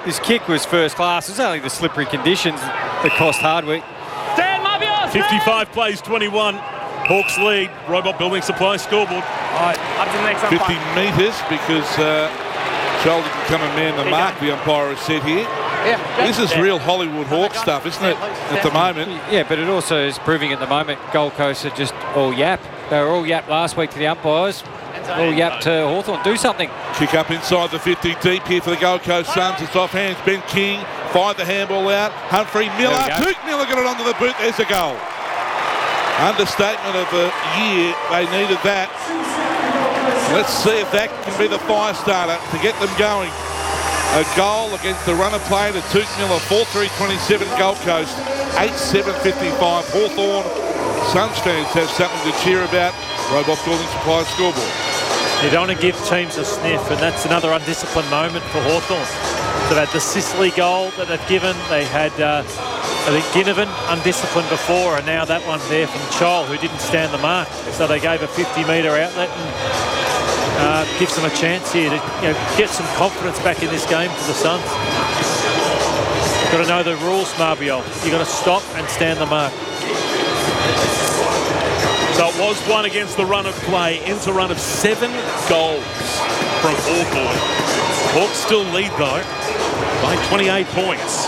this kick was first class. It was only the slippery conditions that cost Hardwick. fifty-five plays twenty-one. Hawks lead. Robot Building Supply scoreboard. Right, up to the next fifty metres because uh, Joel didn't come and man the mark, the umpire has said here. Yeah. This is real Hollywood Hawk stuff, isn't it, at the moment? Yeah, but it also is proving at the moment Gold Coast are just all yap. They were all yap last week to the umpires. All yap to Hawthorn. Do something. Kick up inside the fifty, deep here for the Gold Coast Suns. It's off hands. Ben King fired the handball out. Humphrey Miller. Tuke Miller got it onto the boot. There's a goal. Understatement of the year. They needed that. Let's see if that can be the fire starter to get them going. A goal against the runner play to Tuke Miller. four three twenty-seven Gold Coast. eight seven fifty-five Hawthorn. Suns fans have something to cheer about. Robot Building Supply scoreboard. You don't want to give teams a sniff, and that's another undisciplined moment for Hawthorn. They've had the Sicily goal that they've given. They had, uh, I think, Ginnivan undisciplined before, and now that one there from Chol, who didn't stand the mark. So they gave a fifty metre outlet and uh, gives them a chance here to you know, get some confidence back in this game for the Suns. You've got to know the rules, Marbiol. You've got to stop and stand the mark. So it was one against the run of play. Ends a run of seven goals from Hawthorn. Hawks still lead though by twenty-eight points.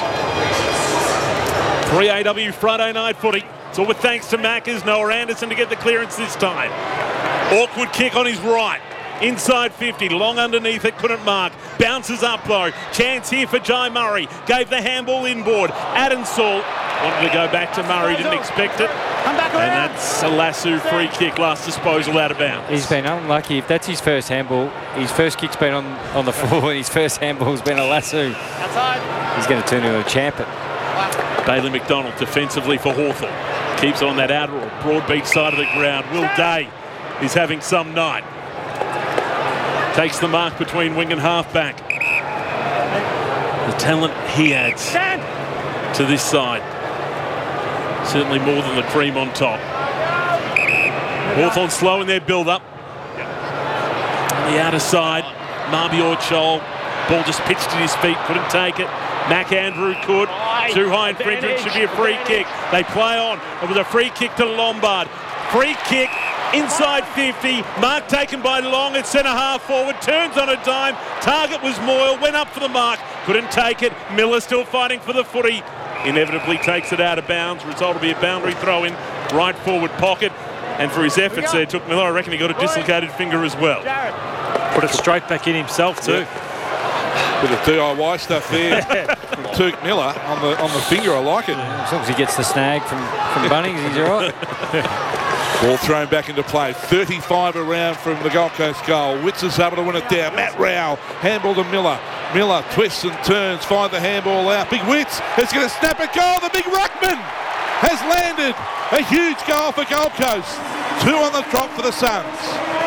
three A W Friday night footy. It's all with thanks to Maccas. Noah Anderson to get the clearance this time. Awkward kick on his right. Inside fifty, long underneath it, couldn't mark. Bounces up though. Chance here for Jai Murray. Gave the handball inboard. Adensall wanted to go back to Murray, didn't expect it. And that's a Lassu free kick, last disposal out of bounds. He's been unlucky. If that's his first handball, his first kick's been on, on the floor and his first handball's been a Lassu. Outside. He's going to turn into a champion. Bailey McDonald defensively for Hawthorn. Keeps on that outer or broadbeat side of the ground. Will Day is having some night. Takes the mark between wing and halfback. The talent he adds to this side. Certainly more than the cream on top. Hawthorn slow in their build-up. On the outer side, Marbior Chol. Ball just pitched at his feet, couldn't take it. Mac Andrew could. Too high infringement, should be a free kick. They play on. It was a free kick to Lombard. Free kick inside fifty. Mark taken by Long at centre half forward. Turns on a dime. Target was Moyle. Went up for the mark. Couldn't take it. Miller still fighting for the footy. Inevitably takes it out of bounds. Result will be a boundary throw in right forward pocket. And for his efforts there, took Miller. I reckon he got a dislocated finger as well. Put it straight back in himself too. Yeah. Bit of D I Y stuff there from Tuke Miller on the on the finger. I like it. As long as he gets the snag from, from Bunnings, he's all right. Ball thrown back into play. thirty-five around from the Gold Coast goal. Witz is able to win it down. Matt Rowell, handball to Miller. Miller twists and turns, find the handball out. Big Witz is going to snap a goal. The big ruckman has landed. A huge goal for Gold Coast. Two on the drop for the Suns.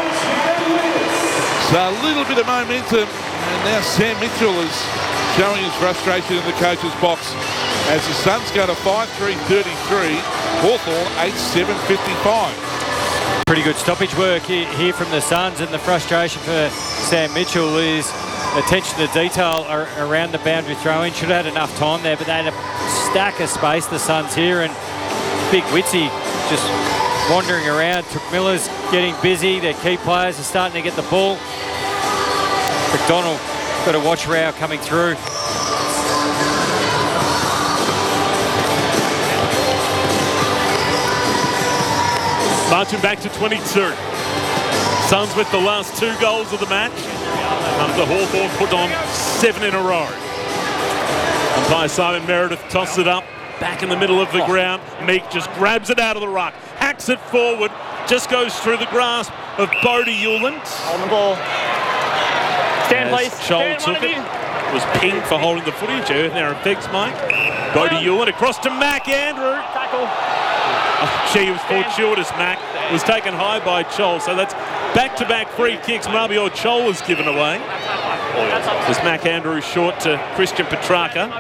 So a little bit of momentum. And now Sam Mitchell is showing his frustration in the coach's box as the Suns go to five three thirty-three. Hawthorn eight seven fifty-five. Pretty good stoppage work here from the Suns, and the frustration for Sam Mitchell is attention to detail around the boundary throw-in. Should have had enough time there, but they had a stack of space, the Suns here, and Big Witzy just wandering around. Took Miller's getting busy. Their key players are starting to get the ball. McDonald got to watch Rao coming through. Marching back to twenty-two. Suns with the last two goals of the match. After Hawthorn put on seven in a row. Umpire Simon Meredith tosses it up. Back in the middle of the ground. Meek just grabs it out of the ruck. Hacks it forward. Just goes through the grasp of Bodie Hewland. On the ball. Stand, As please. Scholl took it. Was pinged for holding the footage. Earth now affects Mike. Bodie Hewland across to Mac Andrew. Tackle. Oh, gee, he was fortuitous, Mac. Was taken high by Chol. So that's back-to-back free kicks. Marbior Chol was given away. As Mac Andrew short to Christian Petrarca.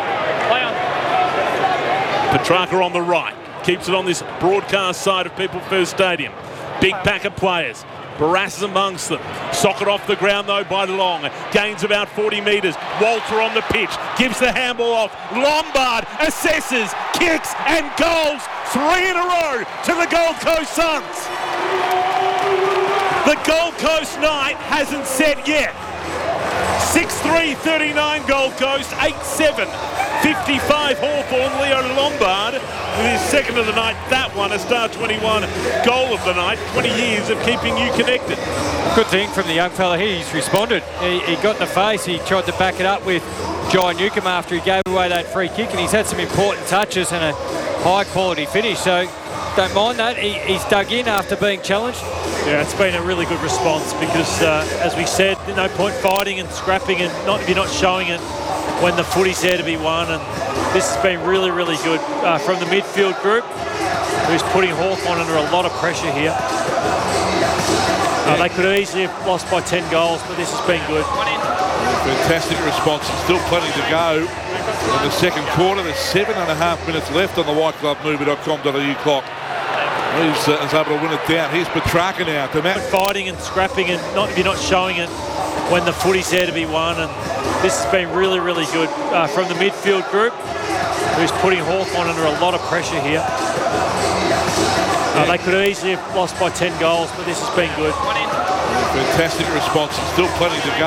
Petrarca on the right. Keeps it on this broadcast side of People First Stadium. Big pack of players. Barras amongst them. Socket off the ground though by Long. Gains about forty metres. Walter on the pitch. Gives the handball off. Lombard assesses, kicks and goals. Three in a row to the Gold Coast Suns. The Gold Coast night hasn't set yet. six three thirty-nine Gold Coast, eight seven fifty-five Hawthorn. Leo Lombard with his second of the night. That one, a star twenty-one goal of the night. twenty years of keeping you connected. Good thing from the young fella here. He's responded. He, he got in the face. He tried to back it up with John Newcomb after he gave away that free kick, and he's had some important touches and a high quality finish. So don't mind that. He, he's dug in after being challenged. Yeah, it's been a really good response because, uh, as we said, no point fighting and scrapping and not if you're not showing it when the footy's there to be won. And this has been really, really good uh, from the midfield group, who's putting Hawthorn under a lot of pressure here. Uh, they could have easily have lost by ten goals, but this has been good. Fantastic response. Still plenty to go in the second quarter. There's seven and a half minutes left on the white glove movie dot com dot a u clock. He's uh, is able to win it down. Here's Petrarca now. The match. Fighting and scrapping and not if you're not showing it when the footy's there to be won. And this has been really, really good uh, from the midfield group, who's putting Hawthorn under a lot of pressure here. Uh, they could have easily have lost by ten goals, but this has been good. Fantastic response. Still plenty to go.